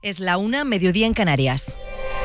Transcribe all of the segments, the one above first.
Es la 1, mediodía en Canarias.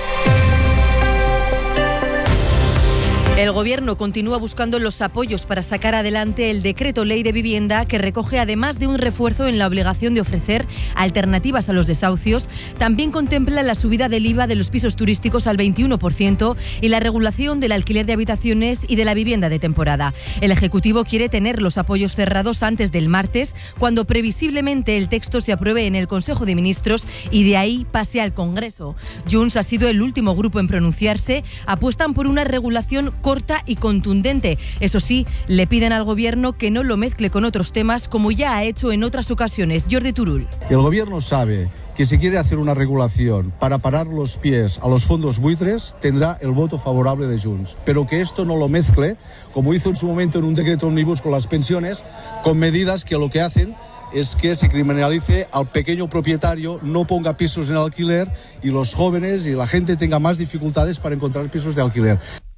El Gobierno continúa buscando los apoyos para sacar adelante el decreto ley de vivienda que recoge, además de un refuerzo en la obligación de ofrecer alternativas a los desahucios, también contempla la subida del IVA de los pisos turísticos al 21% y la regulación del alquiler de habitaciones y de la vivienda de temporada. El Ejecutivo quiere tener los apoyos cerrados antes del martes, cuando previsiblemente el texto se apruebe en el Consejo de Ministros y de ahí pase al Congreso. Junts ha sido el último grupo en pronunciarse. Apuestan por una regulación corta y contundente. Eso sí, le piden al Gobierno que no lo mezcle con otros temas, como ya ha hecho en otras ocasiones. Jordi Turull. El Gobierno sabe que si quiere hacer una regulación para parar los pies a los fondos buitres, tendrá el voto favorable de Junts. Pero que esto no lo mezcle, como hizo en su momento en un decreto ómnibus con las pensiones, con medidas que lo que hacen es que se criminalice al pequeño propietario, no ponga pisos en alquiler y los jóvenes y la gente tenga más dificultades para encontrar pisos de alquiler.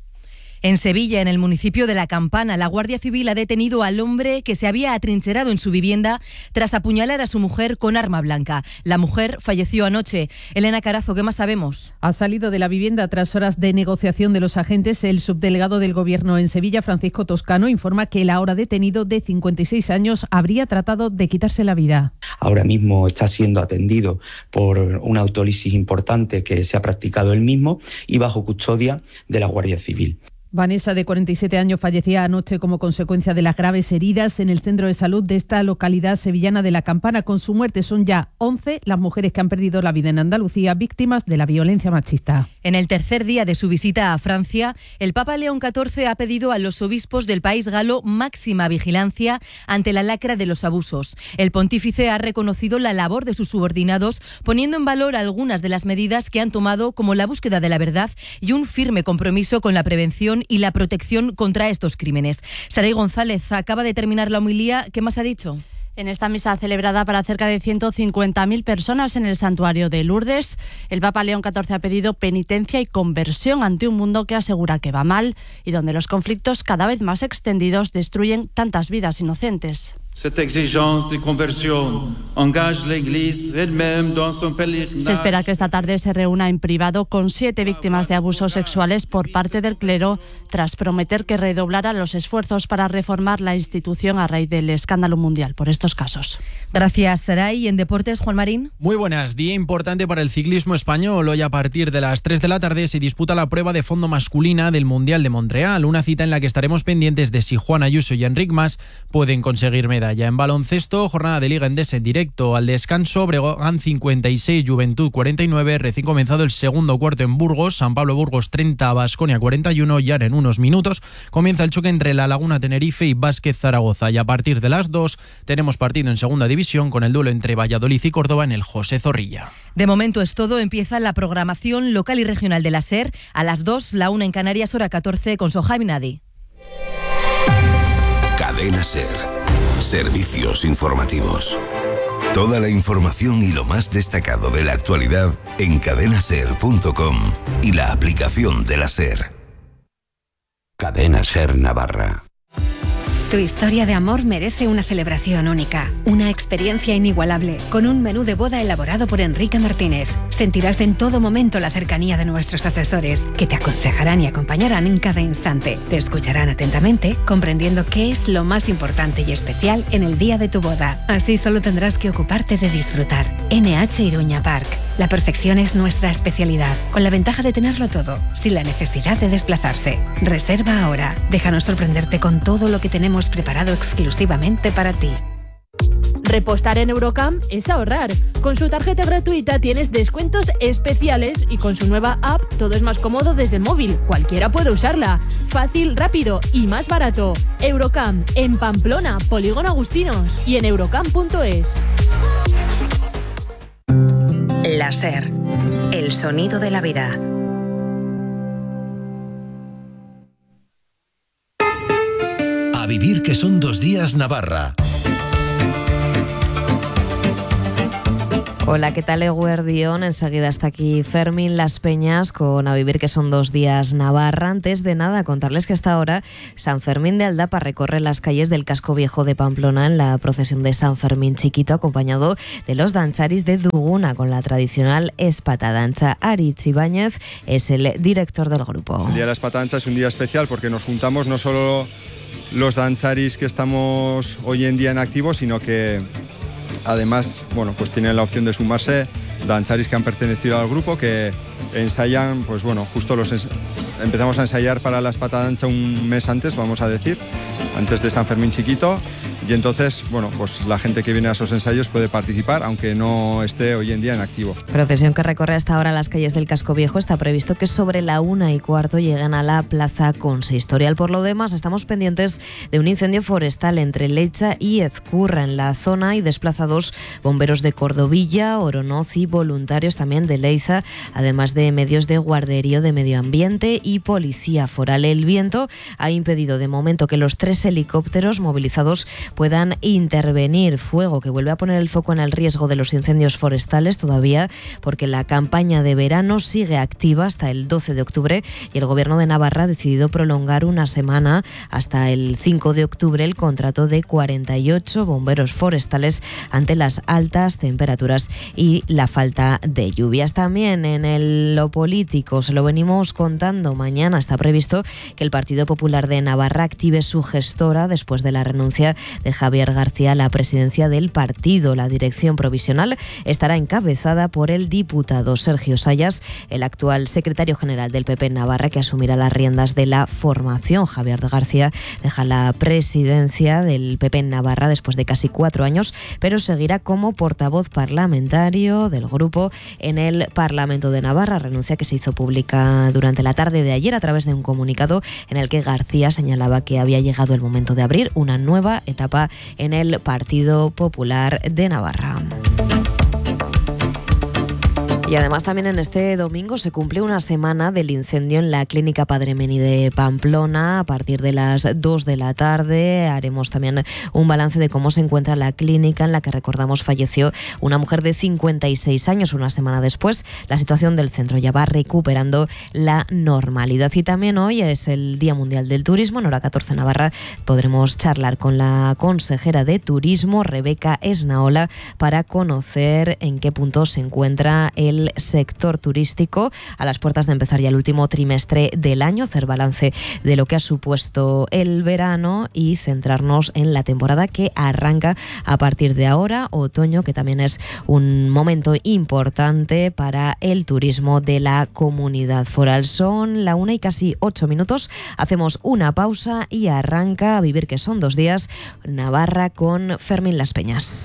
En Sevilla, en el municipio de La Campana, la Guardia Civil ha detenido al hombre que se había atrincherado en su vivienda tras apuñalar a su mujer con arma blanca. La mujer falleció anoche. Elena Carazo, ¿qué más sabemos? Ha salido de la vivienda tras horas de negociación de los agentes. El subdelegado del Gobierno en Sevilla, Francisco Toscano, informa que el ahora detenido de 56 años habría tratado de quitarse la vida. Ahora mismo está siendo atendido por una autólisis importante que se ha practicado él mismo y bajo custodia de la Guardia Civil. Vanessa, de 47 años, fallecía anoche como consecuencia de las graves heridas en el centro de salud de esta localidad sevillana de La Campana. Con su muerte son ya 11 las mujeres que han perdido la vida en Andalucía víctimas de la violencia machista. En el tercer día de su visita a Francia, el Papa León XIV ha pedido a los obispos del país galo máxima vigilancia ante la lacra de los abusos. El pontífice ha reconocido la labor de sus subordinados, poniendo en valor algunas de las medidas que han tomado, como la búsqueda de la verdad y un firme compromiso con la prevención y la protección contra estos crímenes. Saray González acaba de terminar la homilía. ¿Qué más ha dicho? En esta misa celebrada para cerca de 150.000 personas en el santuario de Lourdes, el Papa León XIV ha pedido penitencia y conversión ante un mundo que asegura que va mal y donde los conflictos cada vez más extendidos destruyen tantas vidas inocentes. Se espera que esta tarde se reúna en privado con 7 víctimas de abusos sexuales por parte del clero, tras prometer que redoblará los esfuerzos para reformar la institución a raíz del escándalo mundial por estos casos. Gracias, Saray. En deportes, Juan Marín. Muy buenas. Día importante para el ciclismo español. Hoy a partir de las 3 de la tarde se disputa la prueba de fondo masculina del Mundial de Montreal, una cita en la que estaremos pendientes de si Juan Ayuso y Enric Mas pueden conseguir medalla. En baloncesto, jornada de Liga Endesa en directo. Al descanso, Breogán 56, Juventud 49. Recién comenzado el segundo cuarto en Burgos, San Pablo Burgos 30, Baskonia 41. Y ahora en unos minutos comienza el choque entre La Laguna Tenerife y Vázquez Zaragoza. Y a partir de las 2 tenemos partido en segunda división con el duelo entre Valladolid y Córdoba en el José Zorrilla. De momento es todo. Empieza la programación local y regional de la SER. A las 2, la 1 en Canarias, hora 14, con Sohaib Nadi. Cadena SER. Servicios informativos. Toda la información y lo más destacado de la actualidad en cadenaser.com y la aplicación de la SER. Cadena SER Navarra. Tu historia de amor merece una celebración única, una experiencia inigualable, con un menú de boda elaborado por Enrique Martínez. Sentirás en todo momento la cercanía de nuestros asesores, que te aconsejarán y acompañarán en cada instante. Te escucharán atentamente, comprendiendo qué es lo más importante y especial en el día de tu boda. Así solo tendrás que ocuparte de disfrutar. NH Iruña Park. La perfección es nuestra especialidad, con la ventaja de tenerlo todo, sin la necesidad de desplazarse. Reserva ahora. Déjanos sorprenderte con todo lo que tenemos preparado exclusivamente para ti. Repostar en Eurocam es ahorrar. Con su tarjeta gratuita tienes descuentos especiales y con su nueva app todo es más cómodo desde el móvil. Cualquiera puede usarla. Fácil, rápido y más barato. Eurocam en Pamplona, Polígono Agustinos y en eurocam.es. La SER, el sonido de la vida. A vivir que son 2 días Navarra. Hola, ¿qué tal, Eguerdión? Enseguida está aquí Fermín Las Peñas con A Vivir, que son 2 días Navarra. Antes de nada, contarles que hasta ahora San Fermín de Aldapa recorre las calles del casco viejo de Pamplona en la procesión de San Fermín Chiquito, acompañado de los dancharis de Duguna con la tradicional espatadancha. Aritz Ibáñez es el director del grupo. El día de la espatadancha es un día especial porque nos juntamos no solo los dancharis que estamos hoy en día en activo, sino que además, bueno, pues tienen la opción de sumarse dancharis que han pertenecido al grupo, que ensayan, pues bueno, justo empezamos a ensayar para la espatadancha un mes antes, vamos a decir, antes de San Fermín Chiquito, y entonces, bueno, pues la gente que viene a esos ensayos puede participar, aunque no esté hoy en día en activo. Procesión que recorre hasta ahora las calles del casco viejo. Está previsto que sobre la 1:15 lleguen a la plaza consistorial. Por lo demás, estamos pendientes de un incendio forestal entre Leiza y Ezcurra en la zona, y desplazados bomberos de Cordovilla, Oronoz y voluntarios también de Leiza, además de medios de guarderío de medio ambiente y policía foral. El viento ha impedido de momento que los 3 helicópteros movilizados puedan intervenir. Fuego que vuelve a poner el foco en el riesgo de los incendios forestales todavía, porque la campaña de verano sigue activa hasta el 12 de octubre y el Gobierno de Navarra ha decidido prolongar una semana hasta el 5 de octubre el contrato de 48 bomberos forestales ante las altas temperaturas y la falta de lluvias. También en lo político, se lo venimos contando, mañana está previsto que el Partido Popular de Navarra active su gestora después de la renuncia de Javier García a la presidencia del partido. La dirección provisional estará encabezada por el diputado Sergio Sayas, el actual secretario general del PP en Navarra, que asumirá las riendas de la formación. Javier García deja la presidencia del PP en Navarra después de casi 4 años, pero seguirá como portavoz parlamentario del grupo en el Parlamento de Navarra. Renuncia que se hizo pública durante la tarde de ayer a través de un comunicado en el que García señalaba que había llegado el momento de abrir una nueva etapa en el Partido Popular de Navarra. Y además también en este domingo se cumple una semana del incendio en la Clínica Padre Meni de Pamplona. A partir de las 2 de la tarde haremos también un balance de cómo se encuentra la clínica, en la que, recordamos, falleció una mujer de 56 años. Una semana después, la situación del centro ya va recuperando la normalidad. Y también hoy es el Día Mundial del Turismo. En Hora 14 Navarra podremos charlar con la consejera de Turismo, Rebeca Esnaola, para conocer en qué punto se encuentra el sector turístico a las puertas de empezar ya el último trimestre del año, hacer balance de lo que ha supuesto el verano y centrarnos en la temporada que arranca a partir de ahora, otoño, que también es un momento importante para el turismo de la comunidad foral. Son la 1:08. Hacemos una pausa y arranca A Vivir, que son 2 días Navarra, con Fermín Las Peñas.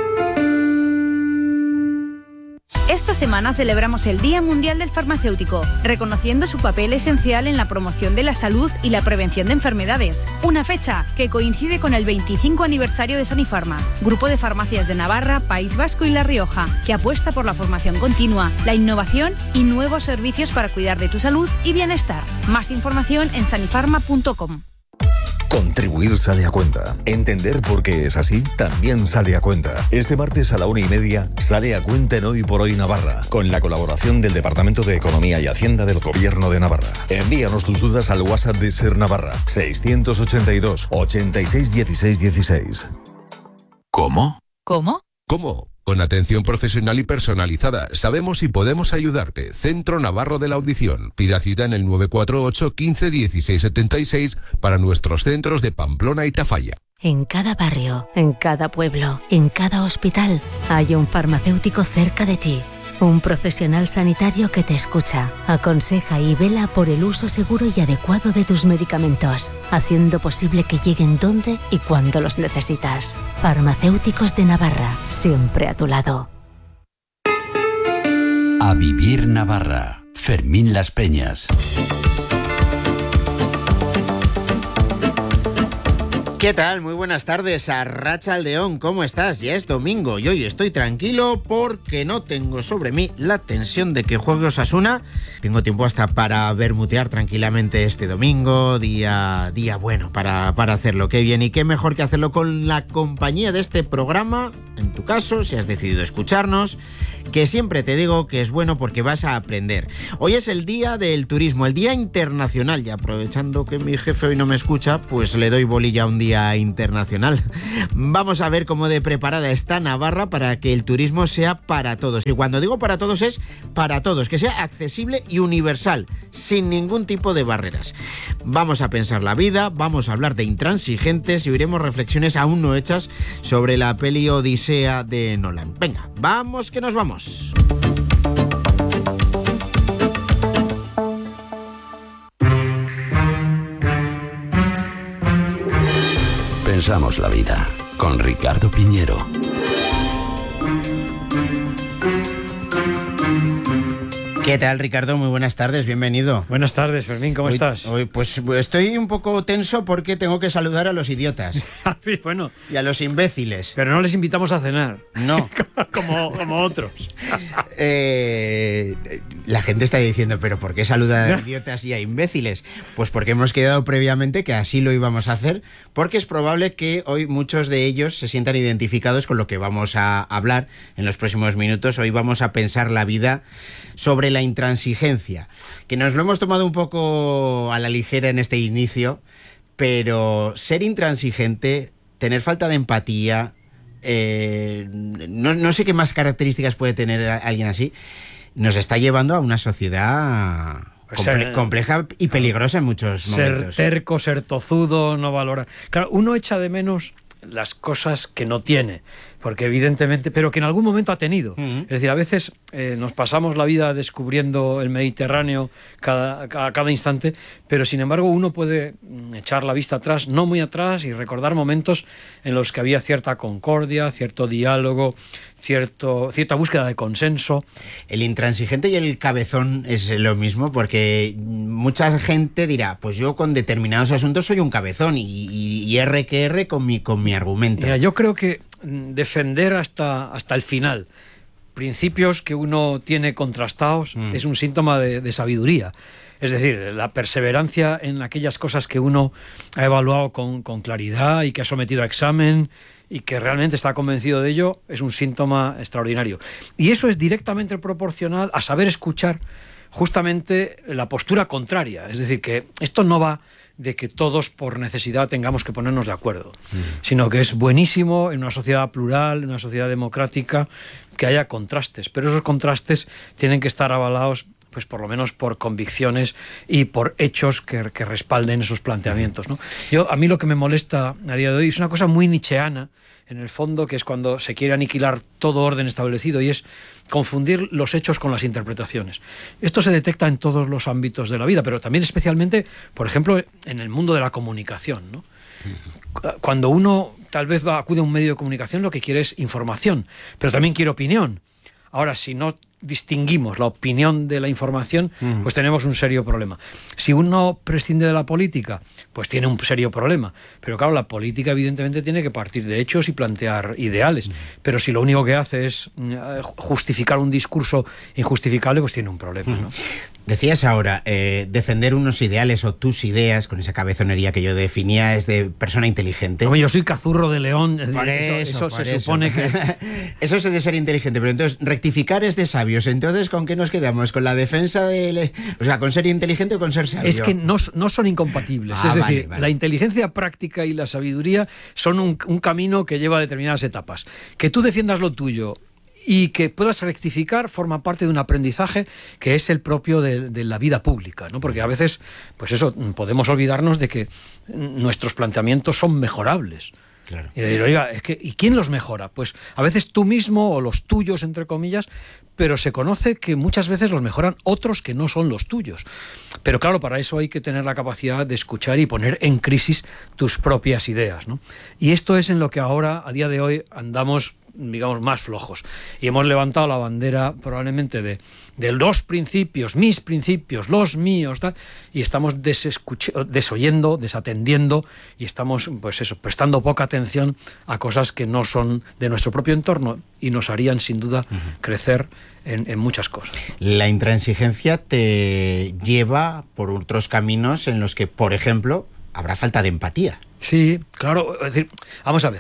Esta semana celebramos el Día Mundial del Farmacéutico, reconociendo su papel esencial en la promoción de la salud y la prevención de enfermedades. Una fecha que coincide con el 25 aniversario de Sanifarma, grupo de farmacias de Navarra, País Vasco y La Rioja, que apuesta por la formación continua, la innovación y nuevos servicios para cuidar de tu salud y bienestar. Más información en sanifarma.com. Contribuir sale a cuenta. Entender por qué es así también sale a cuenta. Este martes a la 1:30 sale a cuenta en Hoy por Hoy Navarra, con la colaboración del Departamento de Economía y Hacienda del Gobierno de Navarra. Envíanos tus dudas al WhatsApp de Ser Navarra, 682 86 16 16. ¿Cómo? ¿Cómo? ¿Cómo? Con atención profesional y personalizada. Sabemos y podemos ayudarte. Centro Navarro de la Audición. Pida cita en el 948 15 16 76 para nuestros centros de Pamplona y Tafalla. En cada barrio, en cada pueblo, en cada hospital, hay un farmacéutico cerca de ti. Un profesional sanitario que te escucha, aconseja y vela por el uso seguro y adecuado de tus medicamentos, haciendo posible que lleguen donde y cuando los necesitas. Farmacéuticos de Navarra, siempre a tu lado. A Vivir Navarra. Fermín Las Peñas. ¿Qué tal? Muy buenas tardes, Arratsaldeon. ¿Cómo estás? Ya es domingo y hoy estoy tranquilo porque no tengo sobre mí la tensión de que juegue Osasuna. Tengo tiempo hasta para bermutear tranquilamente este domingo, día bueno para hacerlo. Qué bien y qué mejor que hacerlo con la compañía de este programa en tu caso, si has decidido escucharnos, que siempre te digo que es bueno porque vas a aprender. Hoy es el Día del Turismo, el Día Internacional, y aprovechando que mi jefe hoy no me escucha, pues le doy bolilla a un Día Internacional. Vamos a ver cómo de preparada está Navarra para que el turismo sea para todos. Y cuando digo para todos es para todos, que sea accesible y universal, sin ningún tipo de barreras. Vamos a pensar la vida, vamos a hablar de intransigentes y oiremos reflexiones aún no hechas sobre la peli Odisea de Nolan. Venga, vamos que nos vamos. Pensamos la vida con Ricardo Piñero. ¿Qué tal, Ricardo? Muy buenas tardes, bienvenido. Buenas tardes, Fermín, ¿cómo estás? Hoy, pues estoy un poco tenso porque tengo que saludar a los idiotas. Bueno. Y a los imbéciles. Pero no les invitamos a cenar. No. como otros. La gente está diciendo, ¿pero por qué saludar a idiotas y a imbéciles? Pues porque hemos quedado previamente que así lo íbamos a hacer, porque es probable que hoy muchos de ellos se sientan identificados con lo que vamos a hablar en los próximos minutos. Hoy vamos a pensar la vida sobre la intransigencia, que nos lo hemos tomado un poco a la ligera en este inicio, pero ser intransigente, tener falta de empatía, no sé qué más características puede tener alguien así, nos está llevando a una sociedad compleja y peligrosa en muchos momentos. Ser terco, ser tozudo, no valorar. Claro, uno echa de menos las cosas que no tiene, porque evidentemente, pero que en algún momento ha tenido. Es decir, a veces nos pasamos la vida descubriendo el Mediterráneo a cada instante, pero sin embargo uno puede echar la vista atrás, no muy atrás, y recordar momentos en los que había cierta concordia, cierto diálogo, cierta búsqueda de consenso. El intransigente y el cabezón es lo mismo, porque mucha gente dirá, pues yo con determinados asuntos soy un cabezón y R que R con mi argumento. Mira, yo creo que defender hasta el final principios que uno tiene contrastados es un síntoma de sabiduría. Es decir, la perseverancia en aquellas cosas que uno ha evaluado con claridad y que ha sometido a examen y que realmente está convencido de ello es un síntoma extraordinario. Y eso es directamente proporcional a saber escuchar justamente la postura contraria. Es decir, que esto no va de que todos por necesidad tengamos que ponernos de acuerdo, sino que es buenísimo en una sociedad plural, en una sociedad democrática, que haya contrastes, pero esos contrastes tienen que estar avalados pues por lo menos por convicciones y por hechos que respalden esos planteamientos, ¿no? A mí lo que me molesta a día de hoy es una cosa muy nietzscheana, en el fondo, que es cuando se quiere aniquilar todo orden establecido, y es confundir los hechos con las interpretaciones. Esto se detecta en todos los ámbitos de la vida, pero también especialmente, por ejemplo, en el mundo de la comunicación, ¿no? Cuando uno tal vez acude a un medio de comunicación, lo que quiere es información, pero también quiere opinión. Ahora, si no distinguimos la opinión de la información, pues tenemos un serio problema. Si uno prescinde de la política, pues tiene un serio problema. Pero claro, la política evidentemente tiene que partir de hechos y plantear ideales. Pero si lo único que hace es justificar un discurso injustificable, pues tiene un problema, ¿no? Decías ahora, defender unos ideales o tus ideas, con esa cabezonería que yo definía, es de persona inteligente. Como yo soy cazurro de león, eso se supone que... Eso es de ser inteligente, pero entonces rectificar es de sabios. Entonces, ¿con qué nos quedamos? ¿Con la defensa de... O sea, con ser inteligente o con ser sabio? Es que no son incompatibles. Es decir, la inteligencia práctica y la sabiduría son un camino que lleva a determinadas etapas. Que tú defiendas lo tuyo y que puedas rectificar forma parte de un aprendizaje que es el propio de la vida pública, ¿no? Porque a veces, pues eso, podemos olvidarnos de que nuestros planteamientos son mejorables. Claro. Y decir, oiga, ¿y quién los mejora? Pues a veces tú mismo o los tuyos, entre comillas, pero se conoce que muchas veces los mejoran otros que no son los tuyos. Pero claro, para eso hay que tener la capacidad de escuchar y poner en crisis tus propias ideas, ¿no? Y esto es en lo que ahora, a día de hoy, andamos, digamos, más flojos. Y hemos levantado la bandera probablemente de los principios, mis principios, los míos, tal, y estamos desoyendo, desatendiendo, y estamos, pues eso, prestando poca atención a cosas que no son de nuestro propio entorno y nos harían sin duda crecer en muchas cosas. La intransigencia te lleva por otros caminos en los que, por ejemplo, habrá falta de empatía. Sí, claro. Es decir, vamos a ver,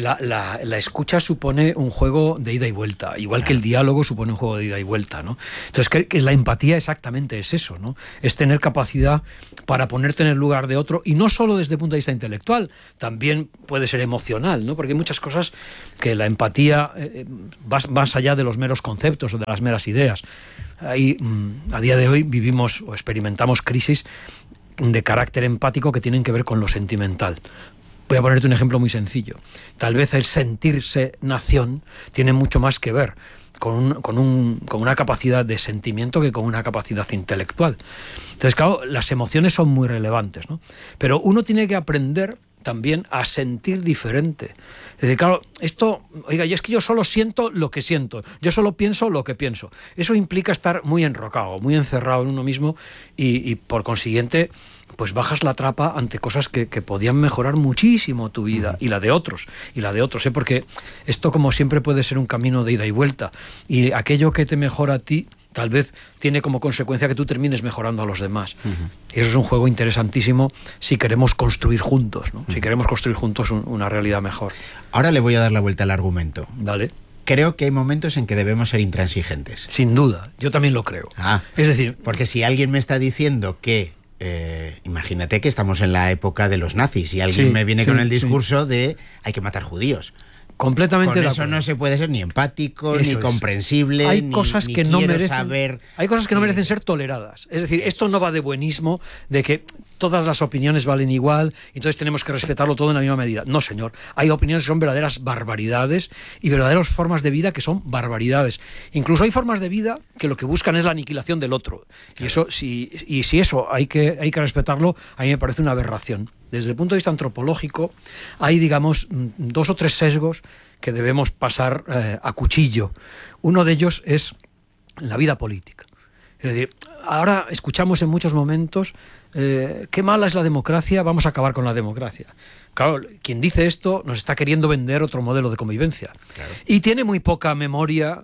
la escucha supone un juego de ida y vuelta, igual que el diálogo supone un juego de ida y vuelta, ¿no? Entonces, que la empatía exactamente es eso, ¿no? Es tener capacidad para ponerte en el lugar de otro, y no solo desde el punto de vista intelectual, también puede ser emocional, ¿no? Porque hay muchas cosas que la empatía va más allá de los meros conceptos o de las meras ideas. Ahí, a día de hoy vivimos o experimentamos crisis de carácter empático que tienen que ver con lo sentimental. Voy a ponerte un ejemplo muy sencillo. Tal vez el sentirse nación tiene mucho más que ver con una capacidad de sentimiento que con una capacidad intelectual. Entonces, claro, las emociones son muy relevantes, ¿no? Pero uno tiene que aprender también a sentir diferente. Es decir, claro, esto, oiga, y es que yo solo siento lo que siento, yo solo pienso lo que pienso. Eso implica estar muy enrocado, muy encerrado en uno mismo y por consiguiente, pues bajas la trapa ante cosas que podían mejorar muchísimo tu vida y la de otros, ¿eh? Porque esto, como siempre, puede ser un camino de ida y vuelta, y aquello que te mejora a ti tal vez tiene como consecuencia que tú termines mejorando a los demás. Y eso es un juego interesantísimo si queremos construir juntos, ¿no? Si queremos construir juntos una realidad mejor. Ahora le voy a dar la vuelta al argumento. Dale. Creo que hay momentos en que debemos ser intransigentes. Sin duda, yo también lo creo. Es decir, porque si alguien me está diciendo que imagínate que estamos en la época de los nazis y alguien me viene con el discurso de hay que matar judíos. Completamente con eso no se puede ser ni empático, ni comprensible, hay cosas que no merecen saber. Hay cosas que no merecen ser toleradas. Es decir, esto no va de buenismo, de que todas las opiniones valen igual, entonces tenemos que respetarlo todo en la misma medida. No, señor. Hay opiniones que son verdaderas barbaridades y verdaderas formas de vida que son barbaridades. Incluso hay formas de vida que lo que buscan es la aniquilación del otro. Claro. Y eso, si eso hay que respetarlo, a mí me parece una aberración. Desde el punto de vista antropológico, hay, digamos, 2 o 3 sesgos que debemos pasar a cuchillo. Uno de ellos es la vida política. Es decir, ahora escuchamos en muchos momentos qué mala es la democracia, vamos a acabar con la democracia. Claro, quien dice esto nos está queriendo vender otro modelo de convivencia. Claro. Y tiene muy poca memoria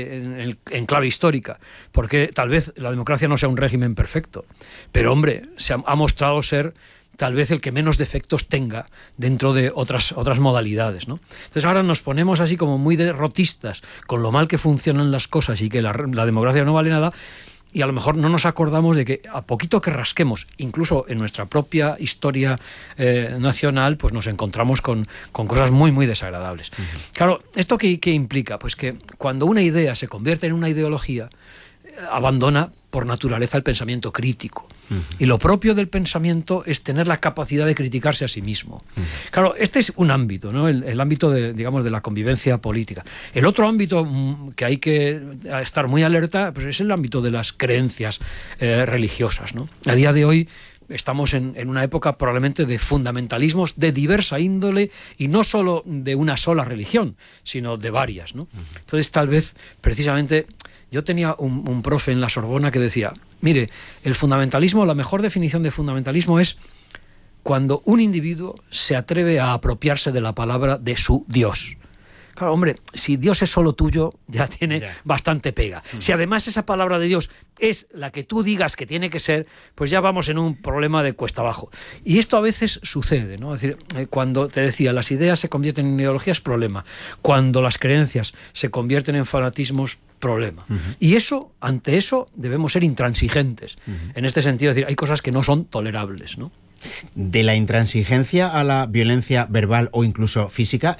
en clave histórica, porque tal vez la democracia no sea un régimen perfecto, pero hombre, ha mostrado ser tal vez el que menos defectos tenga dentro de otras modalidades, ¿no? Entonces ahora nos ponemos así como muy derrotistas con lo mal que funcionan las cosas y que la democracia no vale nada, y a lo mejor no nos acordamos de que a poquito que rasquemos, incluso en nuestra propia historia nacional, pues nos encontramos con cosas muy, muy desagradables. Claro, ¿esto qué implica? Pues que cuando una idea se convierte en una ideología, abandona por naturaleza el pensamiento crítico. Y lo propio del pensamiento es tener la capacidad de criticarse a sí mismo. Claro, este es un ámbito, ¿no? El ámbito de la convivencia política. El otro ámbito que hay que estar muy alerta, pues es el ámbito de las creencias religiosas, ¿no? A día de hoy estamos en una época probablemente de fundamentalismos de diversa índole, y no solo de una sola religión, sino de varias, ¿no? Entonces, tal vez, precisamente, yo tenía un profe en la Sorbona que decía, mire, el fundamentalismo, la mejor definición de fundamentalismo es cuando un individuo se atreve a apropiarse de la palabra de su Dios. Claro, hombre, si Dios es solo tuyo, ya tiene bastante pega. Si además esa palabra de Dios es la que tú digas que tiene que ser, pues ya vamos en un problema de cuesta abajo. Y esto a veces sucede, ¿no? Es decir, cuando te decía, las ideas se convierten en ideologías, problema. Cuando las creencias se convierten en fanatismos, problema. Y eso, ante eso, debemos ser intransigentes. En este sentido, es decir, hay cosas que no son tolerables, ¿no? De la intransigencia a la violencia verbal o incluso física,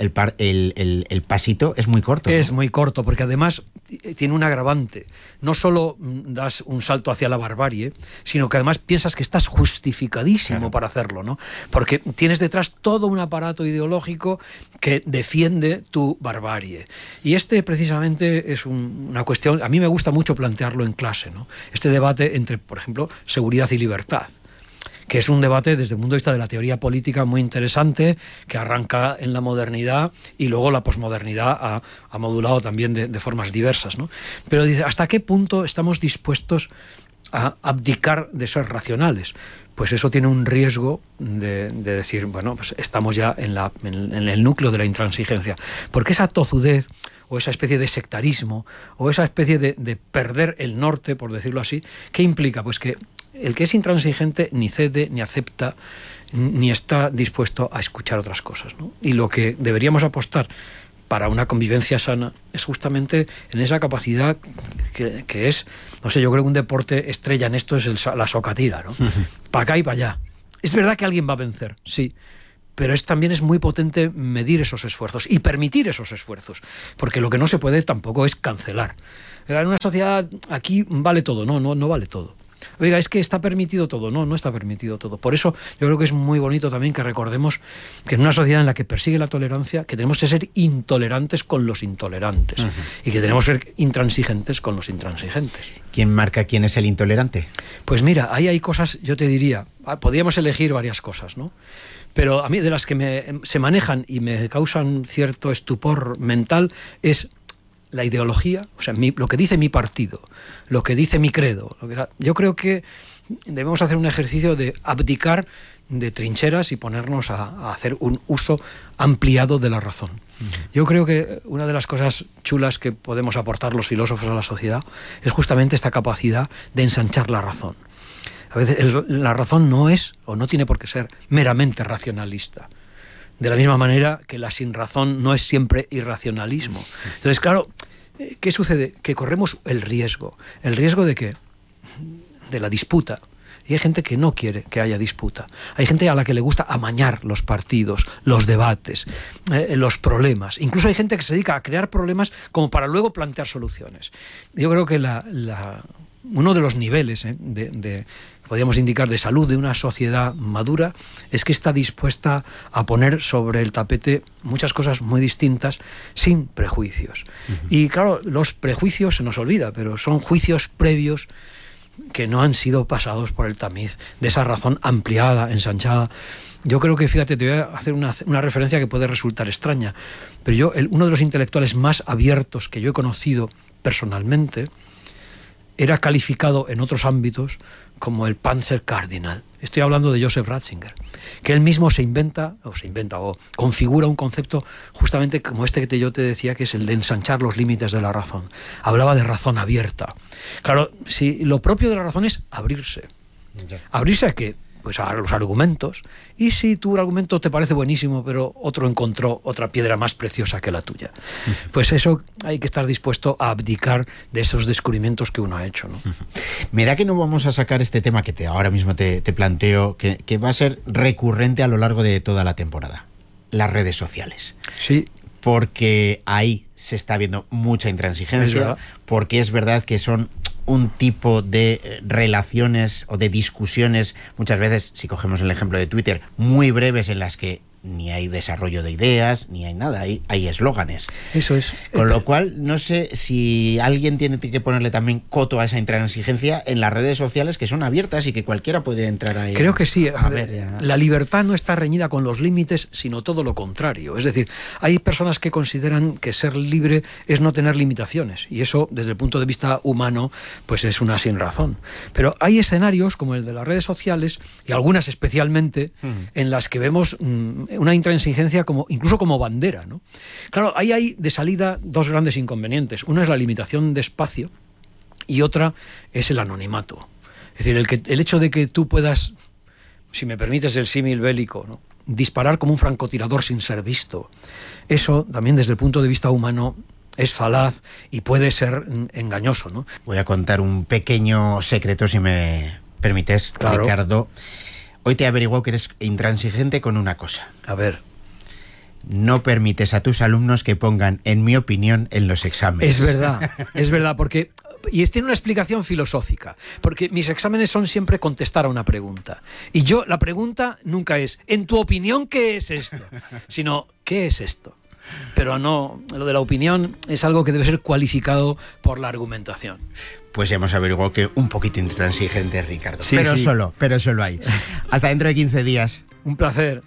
el pasito es muy corto, ¿no? Es muy corto, porque además tiene un agravante. No solo das un salto hacia la barbarie, sino que además piensas que estás justificadísimo para hacerlo, ¿no? Porque tienes detrás todo un aparato ideológico que defiende tu barbarie. Y este precisamente es una cuestión, a mí me gusta mucho plantearlo en clase, ¿no? Este debate entre, por ejemplo, seguridad y libertad, que es un debate desde el punto de vista de la teoría política muy interesante, que arranca en la modernidad y luego la posmodernidad ha modulado también de formas diversas, ¿no? Pero dice, ¿hasta qué punto estamos dispuestos a abdicar de ser racionales? Pues eso tiene un riesgo de decir, bueno, pues estamos ya en el núcleo de la intransigencia, porque esa tozudez o esa especie de sectarismo o esa especie de perder el norte, por decirlo así, ¿qué implica? Pues que el que es intransigente ni cede ni acepta ni está dispuesto a escuchar otras cosas, ¿no? Y lo que deberíamos apostar para una convivencia sana es justamente en esa capacidad que es, no sé, yo creo que un deporte estrella en esto es la socatira, ¿no? Para acá y para allá. Es verdad que alguien va a vencer, sí, pero también es muy potente medir esos esfuerzos y permitir esos esfuerzos, porque lo que no se puede tampoco es cancelar. En una sociedad aquí vale todo, no vale todo. Oiga, es que está permitido todo. No está permitido todo. Por eso yo creo que es muy bonito también que recordemos que en una sociedad en la que persigue la tolerancia, que tenemos que ser intolerantes con los intolerantes y que tenemos que ser intransigentes con los intransigentes. ¿Quién marca quién es el intolerante? Pues mira, ahí hay cosas, yo te diría, podríamos elegir varias cosas, ¿no? Pero a mí de las que se manejan y me causan cierto estupor mental es la ideología, o sea, lo que dice mi partido, lo que dice mi credo. Yo creo que debemos hacer un ejercicio de abdicar de trincheras y ponernos a hacer un uso ampliado de la razón. Yo creo que una de las cosas chulas que podemos aportar los filósofos a la sociedad es justamente esta capacidad de ensanchar la razón. A veces la razón no es, o no tiene por qué ser, meramente racionalista. De la misma manera que la sinrazón no es siempre irracionalismo. Entonces, claro, ¿qué sucede? Que corremos el riesgo. ¿El riesgo de qué? De la disputa. Y hay gente que no quiere que haya disputa. Hay gente a la que le gusta amañar los partidos, los debates, los problemas. Incluso hay gente que se dedica a crear problemas como para luego plantear soluciones. Yo creo que uno de los niveles podríamos indicar de salud de una sociedad madura es que está dispuesta a poner sobre el tapete muchas cosas muy distintas sin prejuicios. Y claro, los prejuicios se nos olvida, pero son juicios previos que no han sido pasados por el tamiz de esa razón ampliada, ensanchada. Yo creo que, fíjate, te voy a hacer una referencia que puede resultar extraña, pero uno de los intelectuales más abiertos que yo he conocido personalmente era calificado en otros ámbitos como el Panzer Cardinal. Estoy hablando de Joseph Ratzinger, que él mismo se inventa o configura un concepto justamente como este que yo te decía, que es el de ensanchar los límites de la razón. Hablaba de razón abierta. Claro, si lo propio de la razón es abrirse. ¿Abrirse a qué? Pues a los argumentos. Y si tu argumento te parece buenísimo, pero otro encontró otra piedra más preciosa que la tuya, pues eso hay que estar dispuesto a abdicar de esos descubrimientos que uno ha hecho, ¿no? Me da que no vamos a sacar este tema que ahora mismo te planteo, que va a ser recurrente a lo largo de toda la temporada. Las redes sociales. Sí. Porque ahí se está viendo mucha intransigencia, porque es verdad que son un tipo de relaciones o de discusiones, muchas veces, si cogemos el ejemplo de Twitter, muy breves, en las que ni hay desarrollo de ideas, ni hay nada, hay eslóganes. Eso es. Con lo cual, no sé si alguien tiene que ponerle también coto a esa intransigencia en las redes sociales, que son abiertas y que cualquiera puede entrar ahí. Creo que sí. La libertad no está reñida con los límites, sino todo lo contrario. Es decir, hay personas que consideran que ser libre es no tener limitaciones, y eso, desde el punto de vista humano, pues es una sinrazón. Pero hay escenarios como el de las redes sociales, y algunas especialmente, en las que vemos una intransigencia incluso como bandera, ¿no? Claro, ahí hay de salida dos grandes inconvenientes. Uno es la limitación de espacio y otra es el anonimato. Es decir, el hecho de que tú puedas, si me permites el símil bélico, ¿no?, disparar como un francotirador sin ser visto, eso también desde el punto de vista humano es falaz y puede ser engañoso, ¿no? Voy a contar un pequeño secreto, si me permites, claro. Ricardo. Hoy te he averiguado que eres intransigente con una cosa. A ver. No permites a tus alumnos que pongan, en mi opinión, en los exámenes. Es verdad, porque... Y tiene una explicación filosófica, porque mis exámenes son siempre contestar a una pregunta. Y la pregunta nunca es, en tu opinión, ¿qué es esto? Sino, ¿qué es esto? Pero no, lo de la opinión es algo que debe ser cualificado por la argumentación. Pues ya hemos averiguado que un poquito intransigente, Ricardo. Sí, pero sí. Solo hay. Hasta dentro de 15 días. Un placer.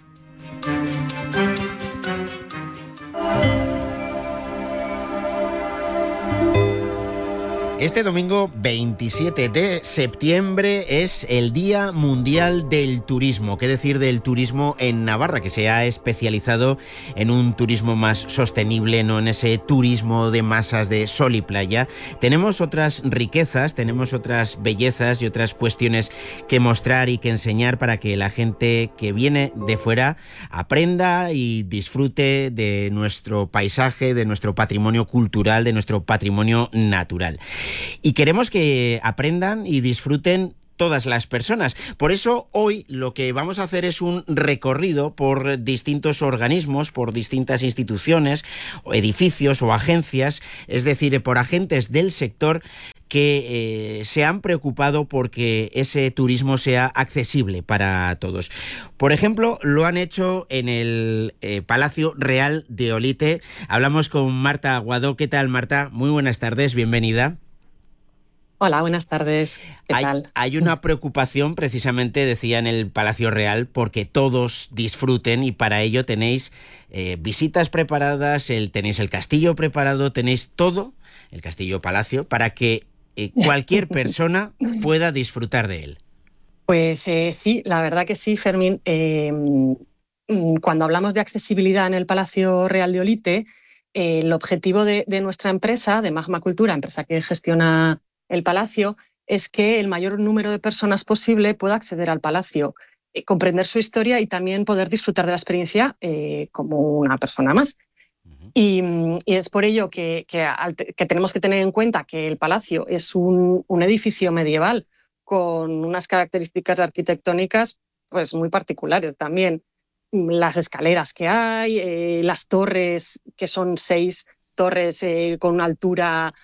Este domingo 27 de septiembre es el Día Mundial del Turismo. ¿Qué decir del turismo en Navarra, que se ha especializado en un turismo más sostenible, no en ese turismo de masas de sol y playa? Tenemos otras riquezas, tenemos otras bellezas y otras cuestiones que mostrar y que enseñar para que la gente que viene de fuera aprenda y disfrute de nuestro paisaje, de nuestro patrimonio cultural, de nuestro patrimonio natural. Y queremos que aprendan y disfruten todas las personas. Por eso hoy lo que vamos a hacer es un recorrido por distintos organismos, por distintas instituciones, o edificios o agencias, es decir, por agentes del sector que se han preocupado porque ese turismo sea accesible para todos. Por ejemplo, lo han hecho en el Palacio Real de Olite. Hablamos con Marta Aguado. ¿Qué tal, Marta? Muy buenas tardes, bienvenida. Hola, buenas tardes. ¿Qué tal? Hay una preocupación, precisamente, decía, en el Palacio Real, porque todos disfruten, y para ello tenéis visitas preparadas, tenéis el castillo preparado, tenéis todo, el castillo-palacio, para que cualquier persona pueda disfrutar de él. Pues sí, la verdad que sí, Fermín. Cuando hablamos de accesibilidad en el Palacio Real de Olite, el objetivo de nuestra empresa, de Magma Cultura, empresa que gestiona el palacio, es que el mayor número de personas posible pueda acceder al palacio, comprender su historia y también poder disfrutar de la experiencia como una persona más. Y es por ello que tenemos que tener en cuenta que el palacio es un edificio medieval con unas características arquitectónicas pues, muy particulares también. Las escaleras que hay, las torres, que son 6 torres con una altura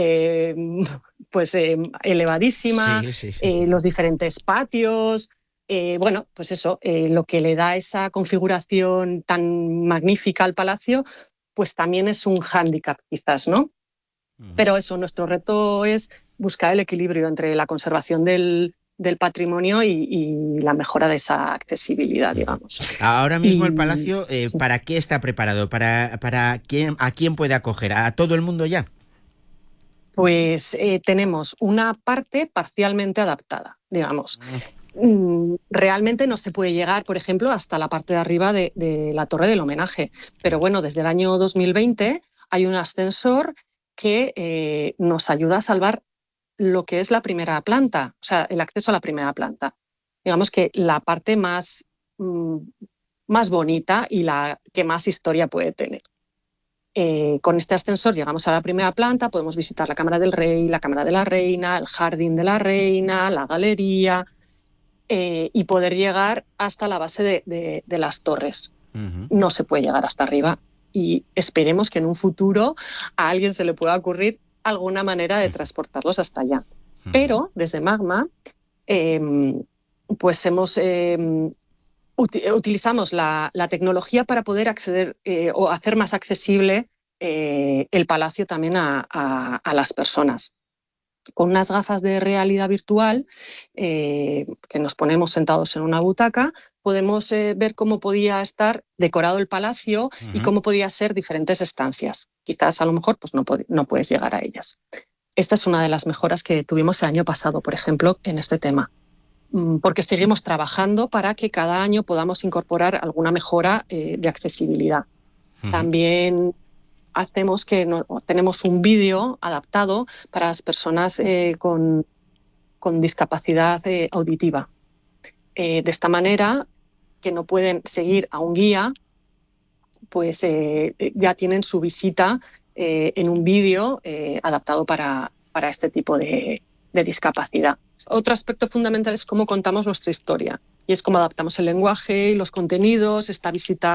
elevadísima, sí. Los diferentes patios, bueno, pues eso, lo que le da esa configuración tan magnífica al palacio, pues también es un hándicap quizás, ¿no? Pero eso, nuestro reto es buscar el equilibrio entre la conservación del patrimonio y la mejora de esa accesibilidad, digamos. Ahora mismo el palacio, sí. ¿Para qué está preparado? ¿Para quién, a quién puede acoger? ¿A todo el mundo ya? Pues tenemos una parte parcialmente adaptada, digamos. Realmente no se puede llegar, por ejemplo, hasta la parte de arriba de la Torre del Homenaje. Pero bueno, desde el año 2020 hay un ascensor que nos ayuda a salvar lo que es la primera planta, o sea, el acceso a la primera planta. Digamos que la parte más bonita y la que más historia puede tener. Con este ascensor llegamos a la primera planta, podemos visitar la Cámara del Rey, la Cámara de la Reina, el Jardín de la Reina, la galería, y poder llegar hasta la base de las torres. No se puede llegar hasta arriba y esperemos que en un futuro a alguien se le pueda ocurrir alguna manera de transportarlos hasta allá. Pero desde Magma pues utilizamos la tecnología para poder acceder o hacer más accesible el palacio también a las personas. Con unas gafas de realidad virtual que nos ponemos sentados en una butaca, podemos ver cómo podía estar decorado el palacio y cómo podía ser diferentes estancias. Quizás a lo mejor pues, no puedes llegar a ellas. Esta es una de las mejoras que tuvimos el año pasado, por ejemplo, en este tema. Porque seguimos trabajando para que cada año podamos incorporar alguna mejora de accesibilidad. También tenemos un vídeo adaptado para las personas con discapacidad auditiva. De esta manera, que no pueden seguir a un guía, pues ya tienen su visita en un vídeo adaptado para este tipo de discapacidad. Otro aspecto fundamental es cómo contamos nuestra historia y es cómo adaptamos el lenguaje y los contenidos, esta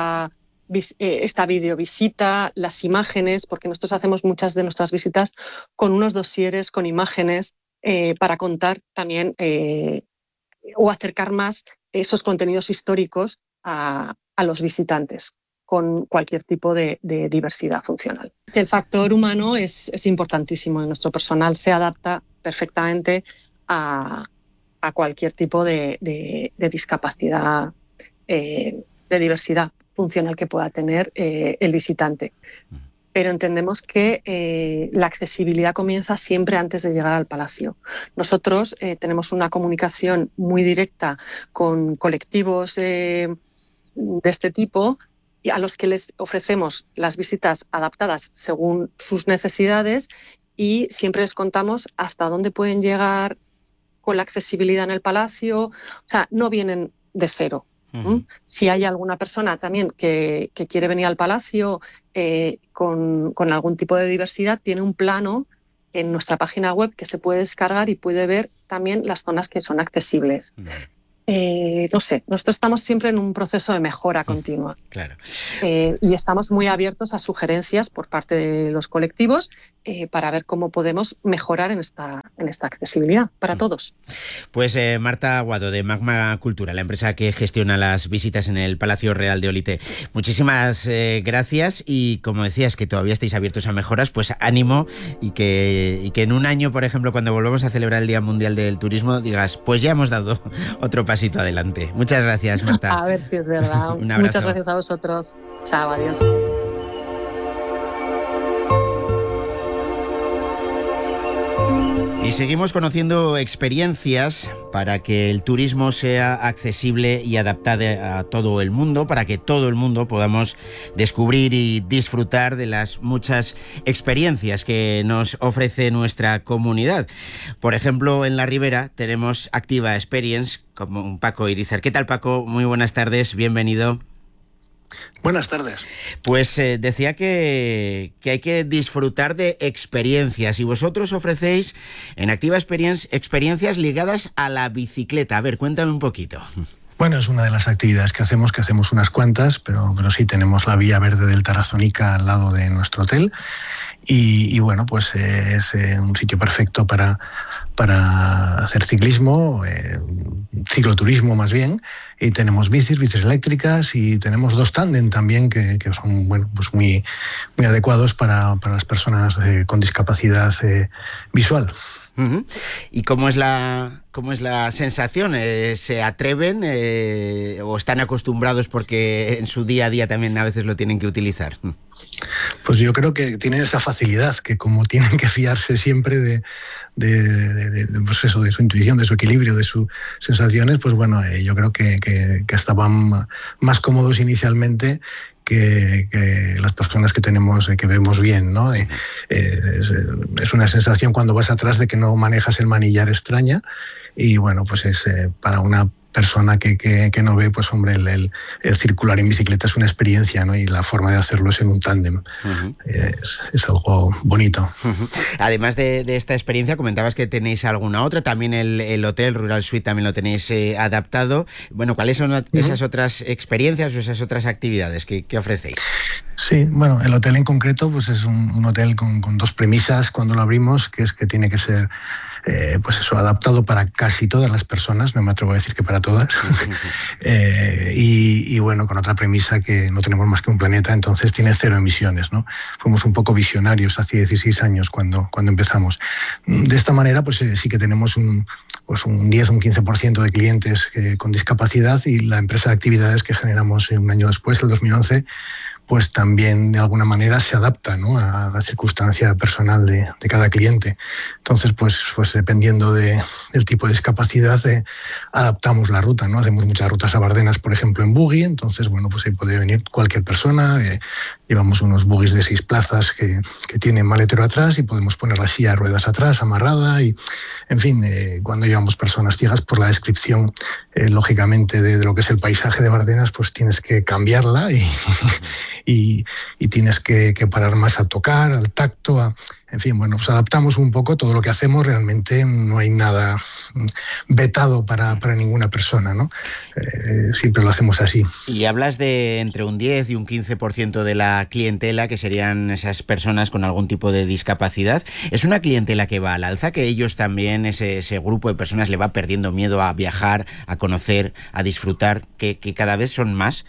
videovisita, las imágenes, porque nosotros hacemos muchas de nuestras visitas con unos dosieres, con imágenes, para contar también o acercar más esos contenidos históricos a los visitantes con cualquier tipo de diversidad funcional. El factor humano es importantísimo y nuestro personal se adapta perfectamente a cualquier tipo de discapacidad, de diversidad funcional que pueda tener el visitante. pero entendemos que la accesibilidad comienza siempre antes de llegar al palacio. Nosotros tenemos una comunicación muy directa con colectivos de este tipo, y a los que les ofrecemos las visitas adaptadas según sus necesidades, y siempre les contamos hasta dónde pueden llegar con la accesibilidad en el palacio. O sea, no vienen de cero. Si hay alguna persona también que quiere venir al palacio con algún tipo de diversidad, tiene un plano en nuestra página web que se puede descargar y puede ver también las zonas que son accesibles. No sé, nosotros estamos siempre en un proceso de mejora continua. Claro. Y estamos muy abiertos a sugerencias por parte de los colectivos para ver cómo podemos mejorar en esta accesibilidad para todos. Pues Marta Aguado, de Magma Cultura, la empresa que gestiona las visitas en el Palacio Real de Olite. Muchísimas gracias, y como decías que todavía estáis abiertos a mejoras, pues ánimo, y que en un año, por ejemplo, cuando volvamos a celebrar el Día Mundial del Turismo, digas, pues ya hemos dado otro pasito adelante. Muchas gracias, Marta. A ver si es verdad. Un abrazo. Muchas gracias a vosotros. Chao, adiós. Y seguimos conociendo experiencias para que el turismo sea accesible y adaptado a todo el mundo, para que todo el mundo podamos descubrir y disfrutar de las muchas experiencias que nos ofrece nuestra comunidad. Por ejemplo, en la Ribera tenemos Activa Experience, como Paco Irizar. ¿Qué tal, Paco? Muy buenas tardes, bienvenido. Buenas tardes. Pues decía que hay que disfrutar de experiencias, y vosotros ofrecéis en Activa Experience experiencias ligadas a la bicicleta. A ver, cuéntame un poquito. Bueno, es una de las actividades que hacemos unas cuantas, pero sí tenemos la Vía Verde del Tarazonica al lado de nuestro hotel, y bueno, pues es un sitio perfecto para hacer ciclismo, cicloturismo más bien, y tenemos bicis eléctricas, y tenemos 2 tándem también que son, bueno, pues muy adecuados para las personas con discapacidad visual. ¿Y cómo es la sensación? ¿Se atreven o están acostumbrados porque en su día a día también a veces lo tienen que utilizar? Pues yo creo que tienen esa facilidad, que como tienen que fiarse siempre de su intuición, de su equilibrio, de sus sensaciones, pues bueno, yo creo que estaban más cómodos inicialmente que las personas que vemos bien, ¿no? Es una sensación cuando vas atrás de que no manejas el manillar extraña, y bueno, pues es para una persona que no ve, pues hombre, el circular en bicicleta es una experiencia, ¿no? Y la forma de hacerlo es en un tándem. Es algo bonito. Además de esta experiencia, comentabas que tenéis alguna otra, también el hotel Rural Suite también lo tenéis adaptado. Bueno, ¿cuáles son esas otras experiencias o esas otras actividades que ofrecéis? Sí, bueno, el hotel en concreto pues es un hotel con 2 premisas cuando lo abrimos, que es que tiene que ser pues eso, adaptado para casi todas las personas, no me atrevo a decir que para todas, y bueno, con otra premisa, que no tenemos más que un planeta, entonces tiene 0 emisiones, ¿no? Fuimos un poco visionarios hace 16 años cuando empezamos. De esta manera, pues sí que tenemos un 10 o un 15% de clientes con discapacidad, y la empresa de actividades que generamos un año después, el 2011, pues también de alguna manera se adapta, ¿no?, a la circunstancia personal de cada cliente. Entonces, pues dependiendo del tipo de discapacidad, adaptamos la ruta, ¿no? Hacemos muchas rutas a Bardenas, por ejemplo, en buggy, entonces, bueno, pues ahí puede venir cualquier persona. Llevamos unos buggies de 6 plazas que tienen maletero atrás, y podemos poner la silla de ruedas atrás, amarrada, y, en fin, cuando llevamos personas ciegas, por la descripción, lógicamente, de lo que es el paisaje de Bardenas, pues tienes que cambiarla, y tienes que parar más a tocar, al tacto, en fin, bueno, pues adaptamos un poco todo lo que hacemos. Realmente no hay nada vetado para ninguna persona, ¿no? Siempre lo hacemos así. Y hablas de entre un 10 y un 15% de la clientela, que serían esas personas con algún tipo de discapacidad. ¿Es una clientela que va al alza, que ellos también, ese grupo de personas, le va perdiendo miedo a viajar, a conocer, a disfrutar, que cada vez son más?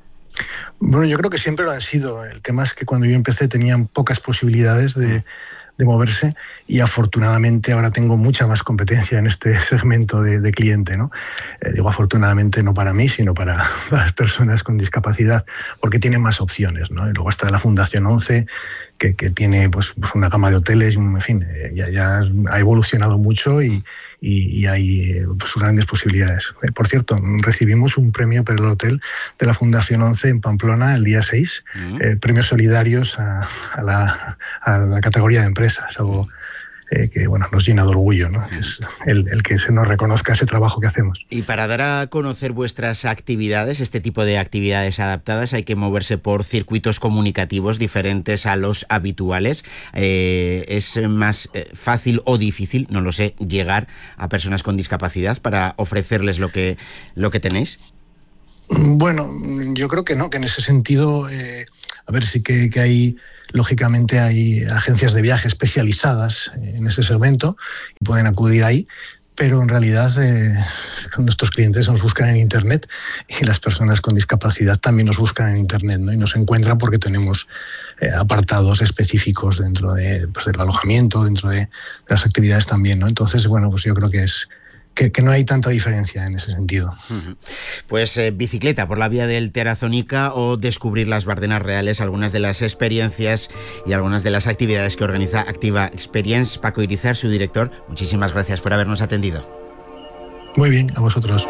Bueno, yo creo que siempre lo han sido. El tema es que cuando yo empecé tenían pocas posibilidades de moverse, y afortunadamente ahora tengo mucha más competencia en este segmento de cliente, ¿no? Digo afortunadamente no para mí, sino para las personas con discapacidad, porque tienen más opciones, ¿no? Y luego está la Fundación 11, que tiene pues una gama de hoteles, en fin, ya ha evolucionado mucho y hay pues grandes posibilidades. Por cierto, recibimos un premio por el hotel de la Fundación 11 en Pamplona el día 6, premios solidarios a la categoría de empresas, algo que bueno, nos llena de orgullo, ¿no? Es el que se nos reconozca ese trabajo que hacemos. Y para dar a conocer vuestras actividades, este tipo de actividades adaptadas, hay que moverse por circuitos comunicativos diferentes a los habituales. ¿Es más fácil o difícil, no lo sé, llegar a personas con discapacidad para ofrecerles lo que tenéis? Bueno, yo creo que no, que en ese sentido, a ver, sí que hay... Lógicamente hay agencias de viaje especializadas en ese segmento y pueden acudir ahí, pero en realidad nuestros clientes nos buscan en Internet y las personas con discapacidad también nos buscan en Internet, ¿no? Y nos encuentran porque tenemos apartados específicos dentro del alojamiento, dentro de las actividades también, ¿no? Entonces, bueno, pues yo creo que no hay tanta diferencia en ese sentido. Pues bicicleta por la vía del Terazónica o descubrir las Bardenas Reales, algunas de las experiencias y algunas de las actividades que organiza Activa Experience. Paco Irizar, su director, muchísimas gracias por habernos atendido. Muy bien, a vosotros.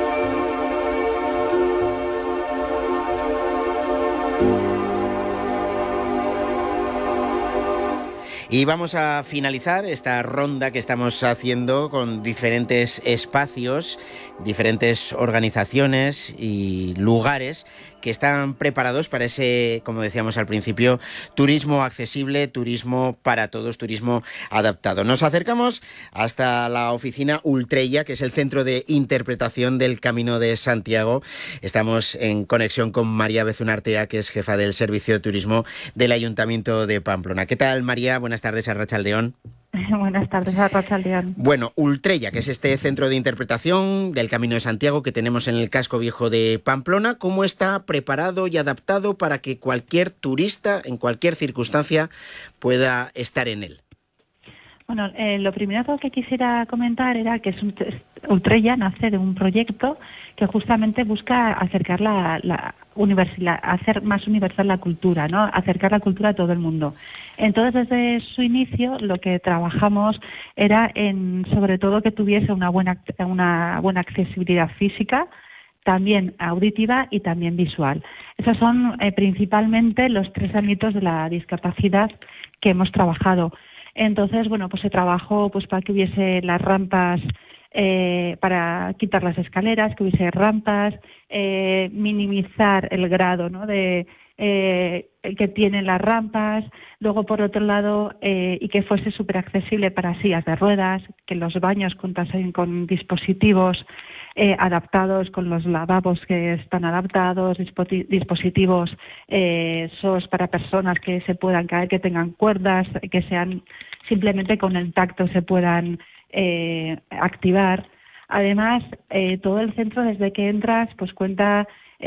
Y vamos a finalizar esta ronda que estamos haciendo con diferentes espacios, diferentes organizaciones y lugares que están preparados para ese, como decíamos al principio, turismo accesible, turismo para todos, turismo adaptado. Nos acercamos hasta la oficina Ultrella, que es el centro de interpretación del Camino de Santiago. Estamos en conexión con María Bezunartea, que es jefa del Servicio de Turismo del Ayuntamiento de Pamplona. ¿Qué tal, María? Buenas tardes, Arratsaldeon. Buenas tardes, Arratsaldeon. Bueno, Ultrella, que es este centro de interpretación del Camino de Santiago que tenemos en el casco viejo de Pamplona, ¿cómo está preparado y adaptado para que cualquier turista, en cualquier circunstancia, pueda estar en él? Bueno, lo primero que quisiera comentar era que Ultrella nace de un proyecto que justamente busca acercar hacer más universal la cultura, ¿no? Acercar la cultura a todo el mundo. Entonces, desde su inicio, lo que trabajamos era sobre todo que tuviese una buena accesibilidad física, también auditiva y también visual. Esos son principalmente los 3 ámbitos de la discapacidad que hemos trabajado. Entonces, bueno, pues se trabajó pues para que hubiese las rampas, para quitar las escaleras, que hubiese rampas, minimizar el grado, ¿no?, de que tienen las rampas. Luego, por otro lado, y que fuese súper accesible para sillas de ruedas, que los baños contasen con dispositivos adaptados, con los lavabos que están adaptados, dispositivos SOS para personas que se puedan caer, que tengan cuerdas, que sean simplemente con el tacto se puedan activar. Además, todo el centro, desde que entras, pues cuenta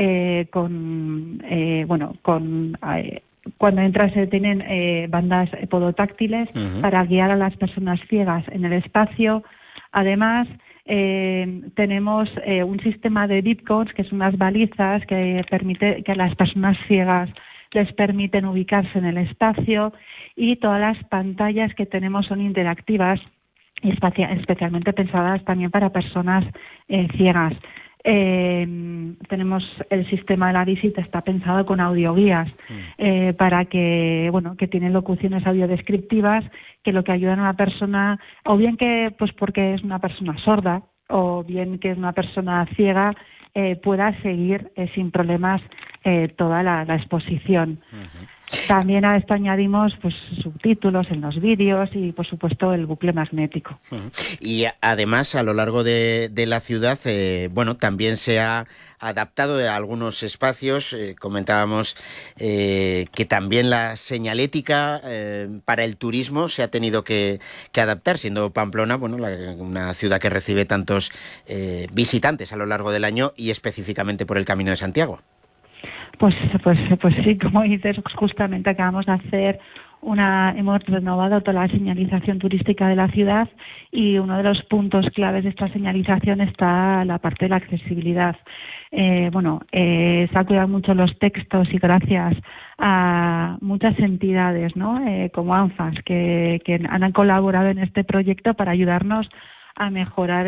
cuando entras tienen bandas podotáctiles para guiar a las personas ciegas en el espacio. Además, tenemos un sistema de beacons, que son unas balizas que permite que a las personas ciegas les permiten ubicarse en el espacio, y todas las pantallas que tenemos son interactivas y especialmente pensadas también para personas ciegas. Tenemos el sistema de la visita, está pensado con audioguías para que tienen locuciones audiodescriptivas que lo que ayudan a la persona, o bien que pues porque es una persona sorda, o bien que es una persona ciega, pueda seguir sin problemas toda la exposición. También a esto añadimos pues subtítulos en los vídeos y, por supuesto, el bucle magnético. Y además, a lo largo de la ciudad, también se ha adaptado a algunos espacios. Comentábamos que también la señalética para el turismo se ha tenido que adaptar, siendo Pamplona una ciudad que recibe tantos visitantes a lo largo del año, y específicamente por el Camino de Santiago. Pues sí, como dices, justamente acabamos de hacer hemos renovado toda la señalización turística de la ciudad y uno de los puntos claves de esta señalización está la parte de la accesibilidad. Se ha cuidado mucho los textos y gracias a muchas entidades, ¿no? Como ANFAS, que han colaborado en este proyecto para ayudarnos a mejorar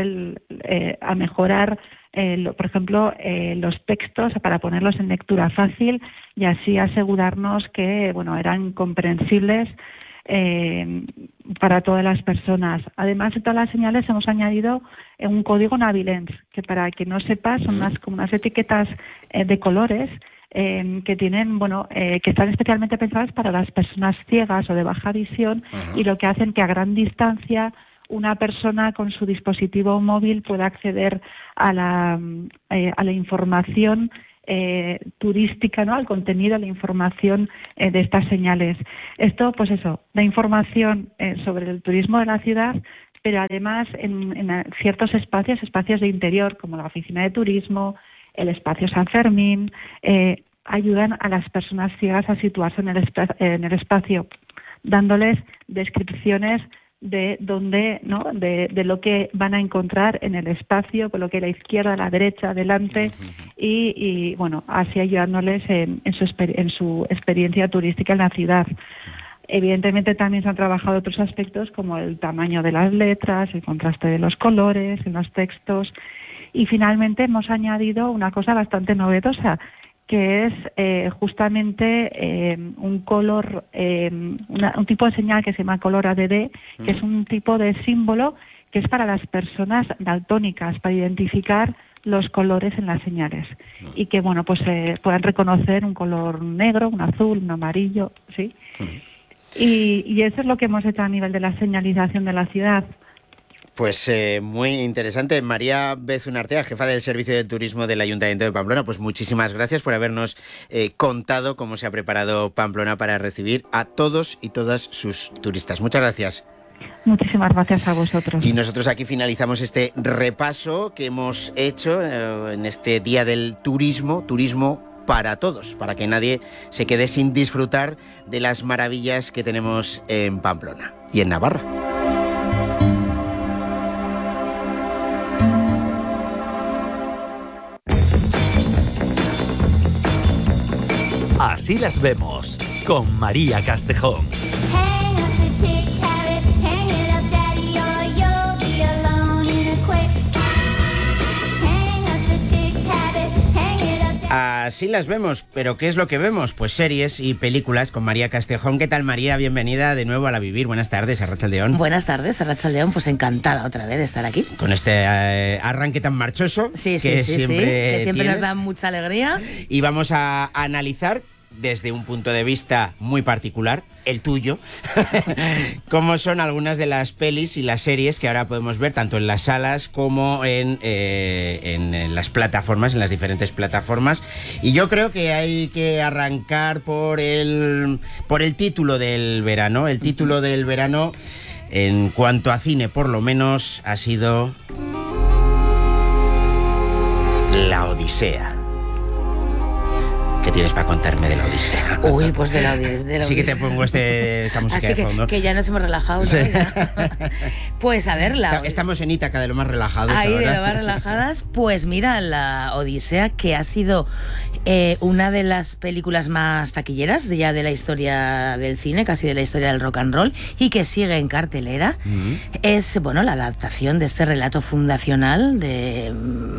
por ejemplo, los textos para ponerlos en lectura fácil y así asegurarnos que, eran comprensibles para todas las personas. Además de todas las señales hemos añadido un código Navilens, que para quien no sepa son como unas etiquetas de colores que tienen, que están especialmente pensadas para las personas ciegas o de baja visión y lo que hacen que a gran distancia una persona con su dispositivo móvil pueda acceder a la información turística, ¿no? Al contenido, a la información de estas señales. Esto, da información sobre el turismo de la ciudad, pero además en ciertos espacios de interior, como la oficina de turismo, el espacio San Fermín, ayudan a las personas ciegas a situarse en el espacio, dándoles descripciones de dónde, ¿no? De lo que van a encontrar en el espacio, con lo que a la izquierda, a la derecha, adelante, y así ayudándoles en su experiencia turística en la ciudad. Evidentemente también se han trabajado otros aspectos como el tamaño de las letras, el contraste de los colores en los textos, y finalmente hemos añadido una cosa bastante novedosa, que es justamente un color, un tipo de señal que se llama color ADD, que es un tipo de símbolo que es para las personas daltónicas, para identificar los colores en las señales y que puedan reconocer un color negro, un azul, un amarillo, ¿sí? Y eso es lo que hemos hecho a nivel de la señalización de la ciudad. Pues muy interesante. María Bezunartea, jefa del Servicio de Turismo del Ayuntamiento de Pamplona, pues muchísimas gracias por habernos contado cómo se ha preparado Pamplona para recibir a todos y todas sus turistas. Muchas gracias. Muchísimas gracias a vosotros. Y nosotros aquí finalizamos este repaso que hemos hecho en este Día del Turismo para todos, para que nadie se quede sin disfrutar de las maravillas que tenemos en Pamplona y en Navarra. Así las vemos, con María Castejón. Así las vemos, pero ¿qué es lo que vemos? Pues series y películas con María Castejón. ¿Qué tal, María? Bienvenida de nuevo a La Vivir. Buenas tardes, Arratsaldeón. Buenas tardes, Arratsaldeón. Pues encantada otra vez de estar aquí. Con este arranque tan marchoso que siempre nos da mucha alegría. Y vamos a analizar desde un punto de vista muy particular, el tuyo, cómo son algunas de las pelis y las series que ahora podemos ver tanto en las salas como en las plataformas, en las diferentes plataformas. Y yo creo que hay que arrancar por el título del verano. El título del verano, en cuanto a cine por lo menos, ha sido La Odisea. ¿Qué tienes para contarme de La Odisea? Uy, pues de la Odisea. Sí que te pongo esta música así de fondo. Que ya nos hemos relajado, ¿no? Sí. Pues a ver, estamos en Ítaca de lo más relajados ahí ahora. De lo más relajadas. Pues mira, La Odisea, que ha sido una de las películas más taquilleras ya de la historia del cine, casi de la historia del rock and roll, y que sigue en cartelera. Es, la adaptación de este relato fundacional de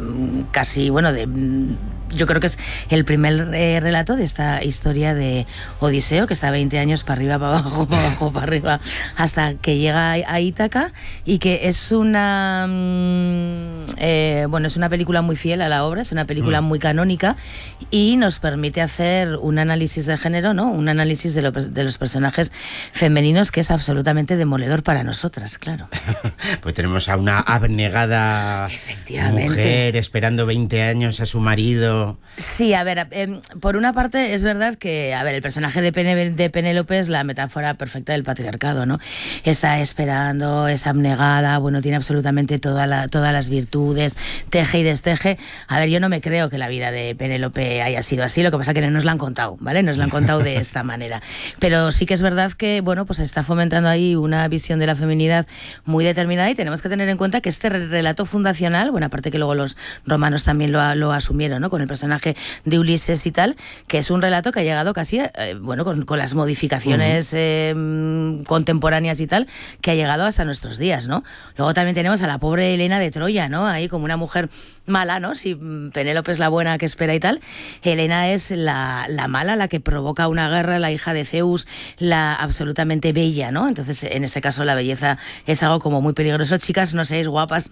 yo creo que es el primer relato de esta historia de Odiseo, que está 20 años para arriba, para abajo, para arriba, hasta que llega a Ítaca, y que es una es una película muy fiel a la obra, es una película muy canónica y nos permite hacer un análisis de género, ¿no? Un análisis de los personajes femeninos que es absolutamente demoledor para nosotras, claro. Pues tenemos a una abnegada mujer esperando 20 años a su marido esto... Sí, a ver, por una parte es verdad que, a ver, el personaje de Penélope es la metáfora perfecta del patriarcado, ¿no? Está esperando, es abnegada, bueno, tiene absolutamente todas las virtudes, teje y desteje. A ver, yo no me creo que la vida de Penélope haya sido así, lo que pasa es que no nos la han contado, ¿vale? Nos la han contado de esta manera. Pero sí que es verdad que, bueno, pues está fomentando ahí una visión de la feminidad muy determinada y tenemos que tener en cuenta que este relato fundacional, bueno, aparte que luego los romanos también lo asumieron, ¿no? Con el personaje de Ulises y tal, que es un relato que ha llegado casi, bueno, con las modificaciones contemporáneas y tal, que ha llegado hasta nuestros días, ¿no? Luego también tenemos a la pobre Helena de Troya, ¿no? Ahí como una mujer mala, ¿no? Si Penélope es la buena que espera y tal, Helena es la mala, la que provoca una guerra, la hija de Zeus, la absolutamente bella, ¿no? Entonces, en este caso, la belleza es algo como muy peligroso. Chicas, no seáis guapas,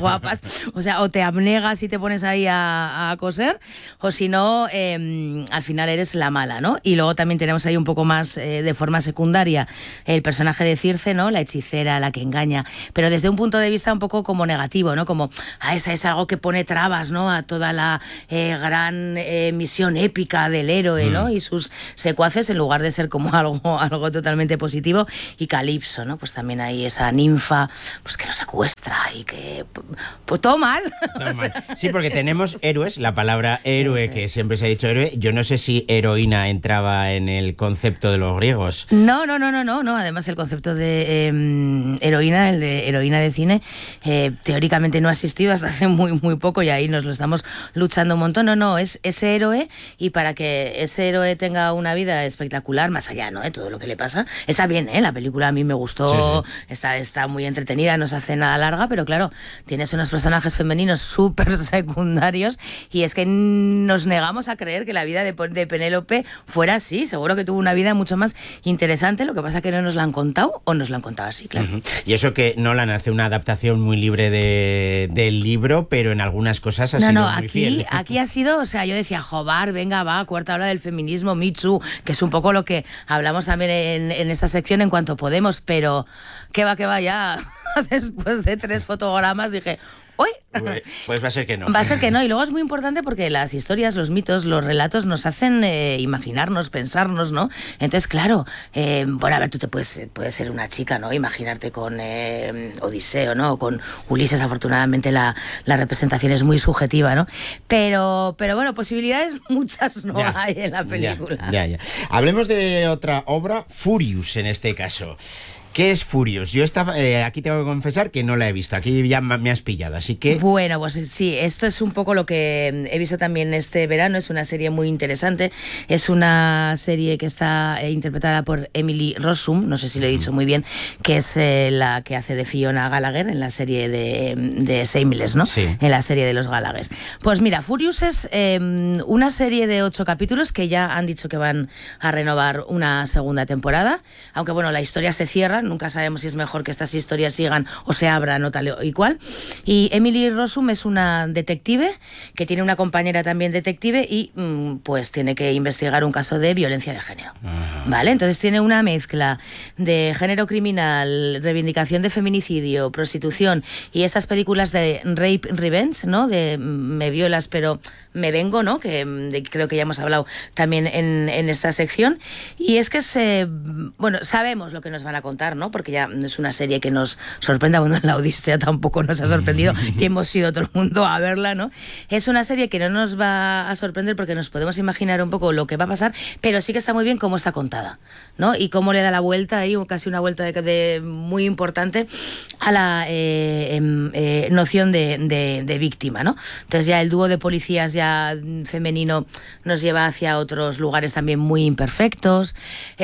o sea, o te abnegas y te pones ahí a coser, o si no, al final eres la mala, ¿no? Y luego también tenemos ahí un poco más de forma secundaria el personaje de Circe, ¿no? La hechicera, la que engaña, pero desde un punto de vista un poco como negativo, ¿no? Como, esa es algo que pone trabas, ¿no? A toda la gran misión épica del héroe, ¿no? Y sus secuaces, en lugar de ser como algo totalmente positivo. Y Calipso, ¿no? Pues también hay esa ninfa, pues que lo secuestra y que... Pues todo mal. Todo mal. Sí, porque tenemos héroes, la palabra héroe, que siempre se ha dicho héroe. Yo no sé si heroína entraba en el concepto de los griegos. No. Además, el concepto de heroína, el de heroína de cine, teóricamente no ha existido hasta hace muy, muy poco y ahí nos lo estamos luchando un montón. No, es ese héroe, y para que ese héroe tenga una vida espectacular, más allá, ¿no? De todo lo que le pasa. Está bien, la película a mí me gustó, sí. Está muy entretenida, no se hace nada larga, pero claro, tienes unos personajes femeninos súper secundarios y es que nos negamos a creer que la vida de Penélope fuera así. Seguro que tuvo una vida mucho más interesante, lo que pasa es que no nos la han contado o nos la han contado así, claro. Y eso que Nolan hace una adaptación muy libre del libro, pero en algunas cosas ha sido muy fiel. Aquí ha sido, o sea, yo decía, jobar, venga, va, cuarta ola del feminismo, Me Too, que es un poco lo que hablamos también en esta sección en cuanto podemos, pero que va ya. Después de 3 fotogramas dije... ¡Uy! Pues va a ser que no. Va a ser que no. Y luego es muy importante porque las historias, los mitos, los relatos nos hacen imaginarnos, pensarnos, ¿no? Entonces, claro, bueno, a ver, tú puedes ser una chica, ¿no? Imaginarte con Odiseo, ¿no? O con Ulises. Afortunadamente la representación es muy subjetiva, ¿no? Pero bueno, posibilidades muchas no hay en la película. Ya. Hablemos de otra obra, Furious en este caso. ¿Qué es Furious? Yo aquí tengo que confesar que no la he visto. Aquí ya me has pillado, así que... Bueno, pues sí, esto es un poco lo que he visto también este verano. Es una serie muy interesante. Es una serie que está interpretada por Emily Rossum, no sé si lo he dicho muy bien, que es la que hace de Fiona Gallagher en la serie de Shameless, ¿no? Sí. En la serie de los Gallagher. Pues mira, Furious es una serie de 8 capítulos que ya han dicho que van a renovar una segunda temporada. Aunque bueno, la historia se cierra. Nunca sabemos si es mejor que estas historias sigan o se abran o tal y cual. Y Emily Rossum es una detective que tiene una compañera también detective y pues tiene que investigar un caso de violencia de género. ¿Vale? Entonces tiene una mezcla de género criminal, reivindicación de feminicidio, prostitución y estas películas de rape revenge, ¿no? De me violas pero me vengo, ¿no? Que creo que ya hemos hablado también en esta sección. Y es que bueno, sabemos lo que nos van a contar, ¿no? Porque ya es una serie que nos sorprende. Bueno, la Odisea tampoco nos ha sorprendido y hemos ido todo el mundo a verla, ¿no? Es una serie que no nos va a sorprender porque nos podemos imaginar un poco lo que va a pasar, pero sí que está muy bien cómo está contada, ¿no? Y cómo le da la vuelta ahí, o casi una vuelta de muy importante a la noción de víctima, ¿no? Entonces ya el dúo de policías ya femenino nos lleva hacia otros lugares también muy imperfectos.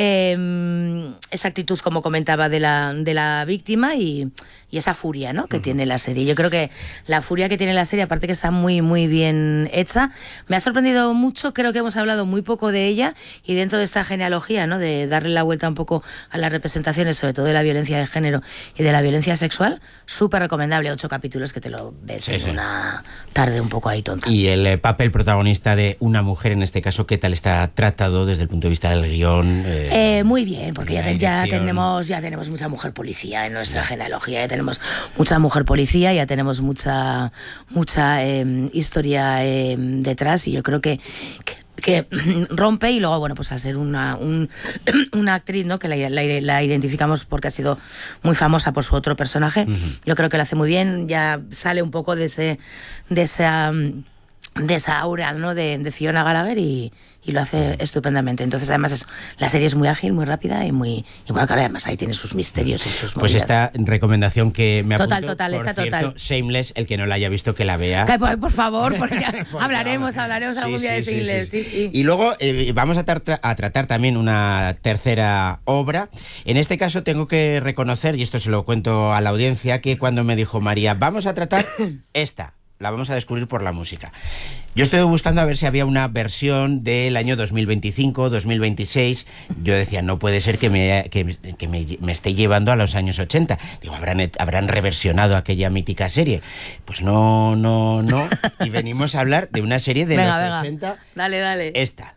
Esa actitud, como comentaba, de la víctima y esa furia, ¿no? Que tiene la serie. Yo creo que la furia que tiene la serie, aparte que está muy, muy bien hecha, me ha sorprendido mucho. Creo que hemos hablado muy poco de ella y dentro de esta genealogía, ¿no? De darle la vuelta un poco a las representaciones, sobre todo de la violencia de género y de la violencia sexual, súper recomendable. 8 capítulos que te lo ves en una tarde un poco ahí tonta. Y el papel protagonista de una mujer, en este caso, ¿qué tal está tratado desde el punto de vista del guión? Muy bien, porque ya tenemos mucha mujer policía en nuestra genealogía, ya tenemos mucha mujer policía, ya tenemos mucha historia detrás, y yo creo que rompe, y luego, bueno, pues al ser una actriz, ¿no?, que la identificamos porque ha sido muy famosa por su otro personaje, yo creo que lo hace muy bien, ya sale un poco de esa aura, ¿no?, de Fiona Gallagher, y lo hace estupendamente. Entonces, además, la serie es muy ágil, muy rápida y bueno, claro, además ahí tiene sus misterios y sus movidas. Pues esta recomendación que me apunto, total, por está cierto, total. Shameless, el que no la haya visto, que la vea. Por favor, porque hablaremos algún día de Shameless. Sí. Y luego vamos a tratar también una tercera obra. En este caso tengo que reconocer, y esto se lo cuento a la audiencia, que cuando me dijo María, vamos a tratar esta, la vamos a descubrir por la música. Yo estoy buscando a ver si había una versión del año 2025, 2026. Yo decía, no puede ser que me esté llevando a los años 80. Digo, habrán reversionado aquella mítica serie. Pues no. Y venimos a hablar de una serie de los 80. Dale. Esta.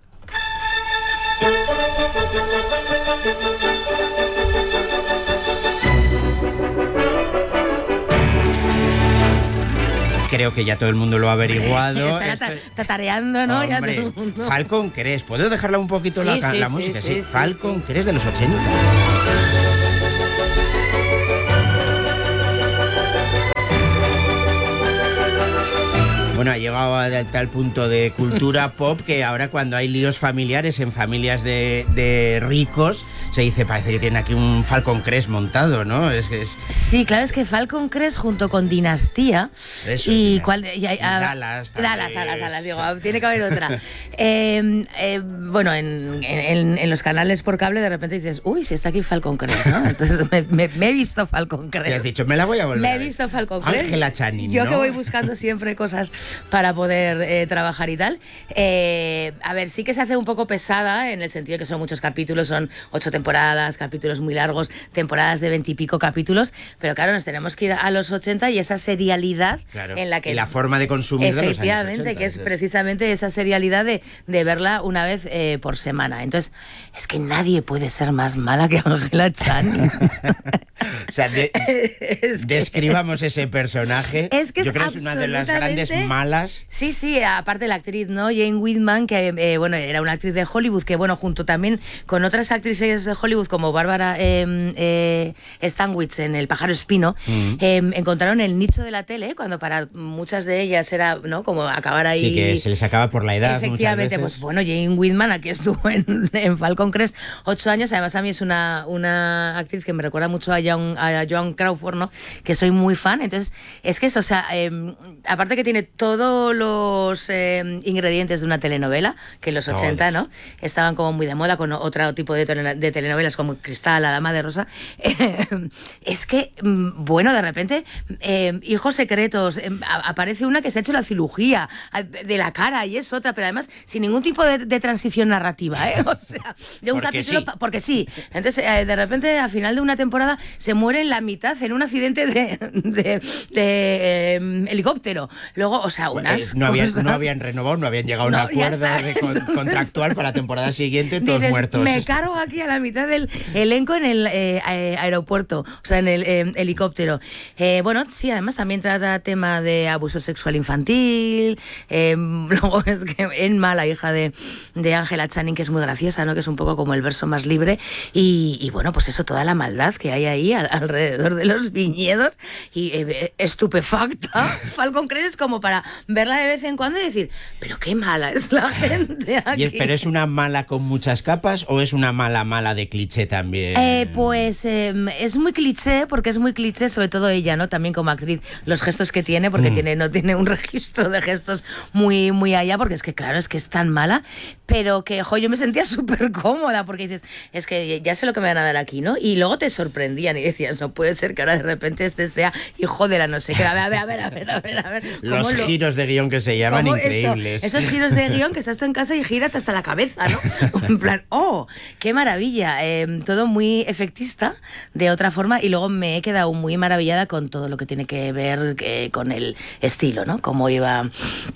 Creo que ya todo el mundo lo ha averiguado. Está tatareando, ¿no? Hombre, ya todo el mundo. Falcon Crest. ¿Puedo dejarla un poquito la música? Sí. Falcon Crest de los 80. Bueno, ha llegado a tal punto de cultura pop que ahora cuando hay líos familiares en familias de ricos, se dice, parece que tiene aquí un Falcon Crest montado, ¿no? Sí, claro, es que Falcon Crest junto con Dinastía Dallas, digo, tiene que haber otra. Bueno, en los canales por cable de repente dices, uy, si está aquí Falcon Crest, ¿no? Entonces me he visto Falcon Crest. Te has dicho, me la voy a volver. Me he visto Falcon Crest. Ángela Channing, Yo ¿no? que voy buscando siempre cosas para poder trabajar y tal. A ver, sí que se hace un poco pesada en el sentido que son muchos capítulos, son 8 temporadas, capítulos muy largos, temporadas de 20 y pico capítulos, pero claro, nos tenemos que ir a los 80 y esa serialidad en la que... Y la forma de consumir de los años 80. Efectivamente, que es precisamente esa serialidad de verla una vez por semana. Entonces, es que nadie puede ser más mala que Ángela Channing. O sea, describamos ese personaje. Es que yo creo que es una de las grandes malas. Sí, aparte la actriz, ¿no? Jane Whitman, que bueno, era una actriz de Hollywood, que bueno, junto también con otras actrices de Hollywood como Bárbara Stanwyck en El pájaro espino, encontraron el nicho de la tele, cuando para muchas de ellas era, ¿no?, como acabar ahí. Sí, que se les acaba por la edad. Efectivamente, pues bueno, Jane Whitman aquí estuvo en Falcon Crest 8 años, además a mí es una actriz que me recuerda mucho a Joan Crawford, ¿no?, que soy muy fan. Entonces, es que eso, o sea, aparte que tiene todos los ingredientes de una telenovela, que en los 80, ¿no?, estaban como muy de moda, con otro tipo de telenovelas como Cristal, La Dama de Rosa. Es que, bueno, de repente, Hijos Secretos, aparece una que se ha hecho la cirugía de la cara y es otra, pero además sin ningún tipo de transición narrativa, ¿eh? O sea, de un capítulo... Sí. Porque sí. Entonces, de repente, al final de una temporada, se muere en la mitad en un accidente de helicóptero. Luego, o sea, no habían renovado, no habían llegado a un acuerdo contractual para la temporada siguiente, todos muertos. Me cargo aquí a la mitad del elenco en el aeropuerto, o sea, en el helicóptero. Bueno, sí, además también trata tema de abuso sexual infantil. Luego es que Emma, la hija de Ángela Channing, que es muy graciosa, ¿no?, que es un poco como el verso más libre. Y bueno, pues eso, toda la maldad que hay ahí alrededor de los viñedos. Y estupefacta. Falcon Crest es como para verla de vez en cuando y decir, pero qué mala es la gente aquí. ¿Pero es una mala con muchas capas o es una mala de cliché también? Pues es muy cliché, porque es muy cliché, sobre todo ella, ¿no?, también como actriz, los gestos que tiene, porque no tiene un registro de gestos muy allá, porque es que claro, es que es tan mala, pero que yo me sentía súper cómoda, porque dices, es que ya sé lo que me van a dar aquí, ¿no? Y luego te sorprendían y decías, no puede ser que ahora de repente este sea hijo de la no sé qué. A ver. Los giros de guión que se llaman increíbles. Esos giros de guión que estás tú en casa y giras hasta la cabeza, ¿no? En plan, ¡oh! ¡Qué maravilla! Todo muy efectista, de otra forma, y luego me he quedado muy maravillada con todo lo que tiene que ver con el estilo, ¿no? Cómo iba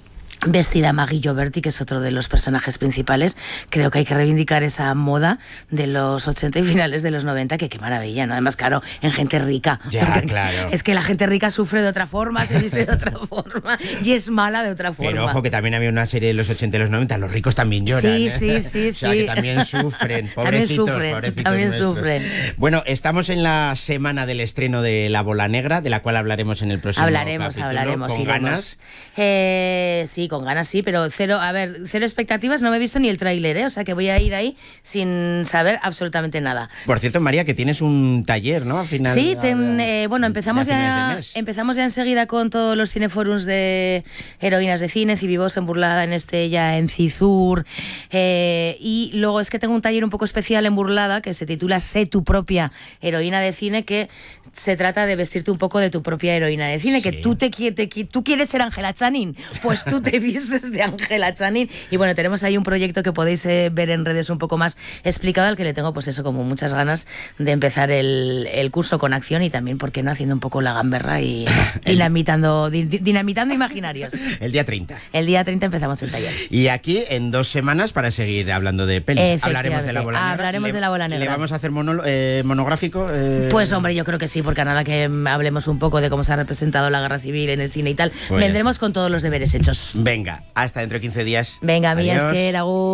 vestida Maggie Gioberti, que es otro de los personajes principales. Creo que hay que reivindicar esa moda de los 80 y finales de los 90, que qué maravilla, ¿no? Además, claro, en gente rica. Ya, claro. Es que la gente rica sufre de otra forma, se viste de otra forma y es mala de otra forma. Pero ojo, que también había una serie de los 80 y los 90, los ricos también lloran. Sí, ¿eh? sí. O sea, que también sufren, pobrecitos, También nuestros. sufren. Bueno, estamos en la semana del estreno de La Bola Negra, de la cual hablaremos en el próximo capítulo. Hablaremos. ¿Con ganas? Sí, con ganas sí, pero cero expectativas, no me he visto ni el tráiler, o sea que voy a ir ahí sin saber absolutamente nada. Por cierto, María, que tienes un taller, ¿no? Al final. Sí, empezamos ya enseguida con todos los cineforums de heroínas de cine, Cibibos en Burlada, en Estella, en Cizur, y luego es que tengo un taller un poco especial en Burlada que se titula Sé tu propia heroína de cine, que se trata de vestirte un poco de tu propia heroína de cine, que tú quieres ser Ángela Channing, pues tú te vistes de Ángela Channing. Y bueno, tenemos ahí un proyecto que podéis ver en redes un poco más explicado, al que le tengo pues eso, como muchas ganas de empezar el curso con acción, y también, ¿por qué no?, haciendo un poco la gamberra y dinamitando imaginarios. El día 30. El día 30 empezamos el taller. Y aquí en 2 semanas para seguir hablando de pelis. Hablaremos de La Bola Negra. Hablaremos de La Bola Negra. ¿Le vamos a hacer monográfico? Pues hombre, yo creo que sí, porque a nada que hablemos un poco de cómo se ha representado la guerra civil en el cine y tal, pues vendremos con todos los deberes hechos. Venga, hasta dentro de 15 días. Venga, Adiós. mías que era